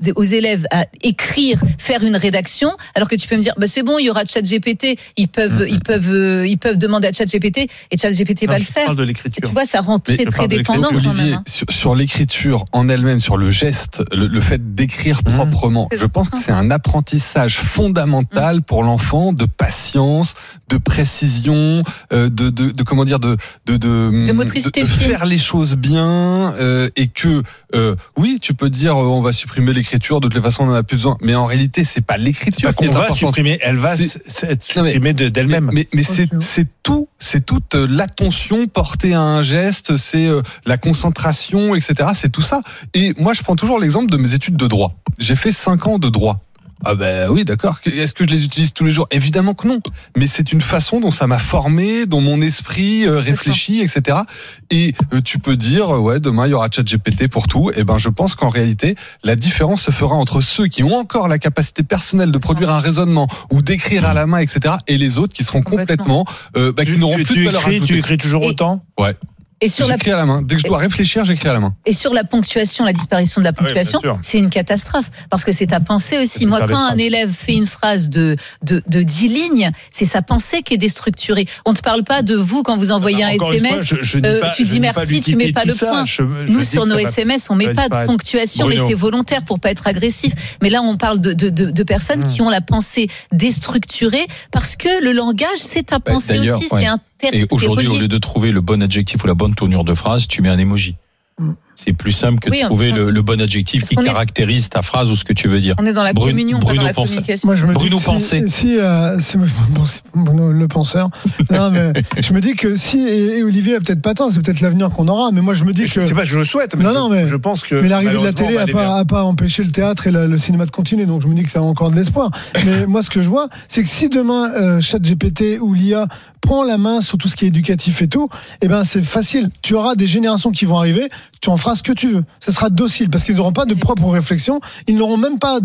élève à écrire, faire une rédaction, alors que tu peux me dire, bah c'est bon, il y aura ChatGPT, ils peuvent, mmh. ils peuvent, euh, ils peuvent demander à ChatGPT et ChatGPT va le faire. Parle de l'écriture. Et tu vois, ça rend très Mais très dépendant quand Olivier, même. Hein. Sur, sur l'écriture en elle-même, sur le geste, le, le fait d'écrire mmh. proprement, je pense que c'est un apprentissage fondamental mmh. pour l'enfant de patience, de précision, euh, de, de, de comment dire, de de de, de motricité de, de faire les choses bien euh, et que euh, oui, tu peux dire euh, on va supprimer l'écriture, de toute façon on en a plus besoin, mais en réalité c'est pas l'écriture c'est pas qu'on qui est va importante. supprimer, elle va c'est, être supprimée mais, d'elle-même. Mais, mais, mais c'est c'est tout, c'est toute l'attention portée à un geste, c'est euh, la concentration, et cetera. C'est tout ça. Et moi je prends toujours l'exemple de mes études de droit. J'ai fait cinq ans de droit. Ah ben oui, d'accord. Est-ce que je les utilise tous les jours ? Évidemment que non. Mais c'est une façon dont ça m'a formé, dont mon esprit euh, réfléchit, et cetera. Et euh, tu peux dire, ouais, demain il y aura ChatGPT pour tout. Et ben, je pense qu'en réalité, la différence se fera entre ceux qui ont encore la capacité personnelle de produire un raisonnement ou d'écrire à la main, et cetera. Et les autres qui seront complètement, euh, bah, qui tu, n'auront tu, plus tu de valeur écris, ajoutée. Tu écris toujours Et... autant ? Ouais. Et sur j'écris la... à la main. Dès que je dois réfléchir, j'écris à la main. Et sur la ponctuation, la disparition de la ponctuation, ah oui, c'est une catastrophe. Parce que c'est ta pensée aussi. C'est Moi, quand un phrases. élève fait une phrase de, de, de dix lignes, c'est sa pensée qui est déstructurée. On ne te parle pas de vous quand vous envoyez un Encore S M S. Fois, je, je dis euh, pas, tu dis merci, tu mets pas le point. Je, je Nous, sur nos S M S, on met pas de ponctuation, Bruno. mais c'est volontaire pour pas être agressif. Mais là, on parle de, de, de, de personnes mmh. qui ont la pensée déstructurée parce que le langage, c'est ta pensée D'ailleurs, aussi. ouais. C'est un Et aujourd'hui, au lieu de trouver le bon adjectif ou la bonne tournure de phrase, tu mets un emoji. Mm. C'est plus simple que oui, de trouver on... le, le bon adjectif qui caractérise ta phrase ou ce que tu veux dire. On est dans la Bruno, communion, Bruno pas dans la pense... communication. Moi, je me Bruno dis pensait. Si, si euh, c'est bon, c'est Bruno le penseur. Non, mais je me dis que si et, et Olivier a peut-être pas tort, c'est peut-être l'avenir qu'on aura. Mais moi, je me dis mais que c'est pas que je le souhaite. Mais non, je, non, mais je pense que. Mais l'arrivée de la télé a pas, a pas empêché le théâtre et la, le cinéma de continuer. Donc, je me dis que ça a encore de l'espoir. Mais moi, ce que je vois, c'est que si demain euh, ChatGPT ou l'I A prend la main sur tout ce qui est éducatif et tout, eh ben c'est facile. Tu auras des générations qui vont arriver, tu en feras ce que tu veux. Ça sera docile parce qu'ils n'auront pas de propre réflexion, ils n'auront même pas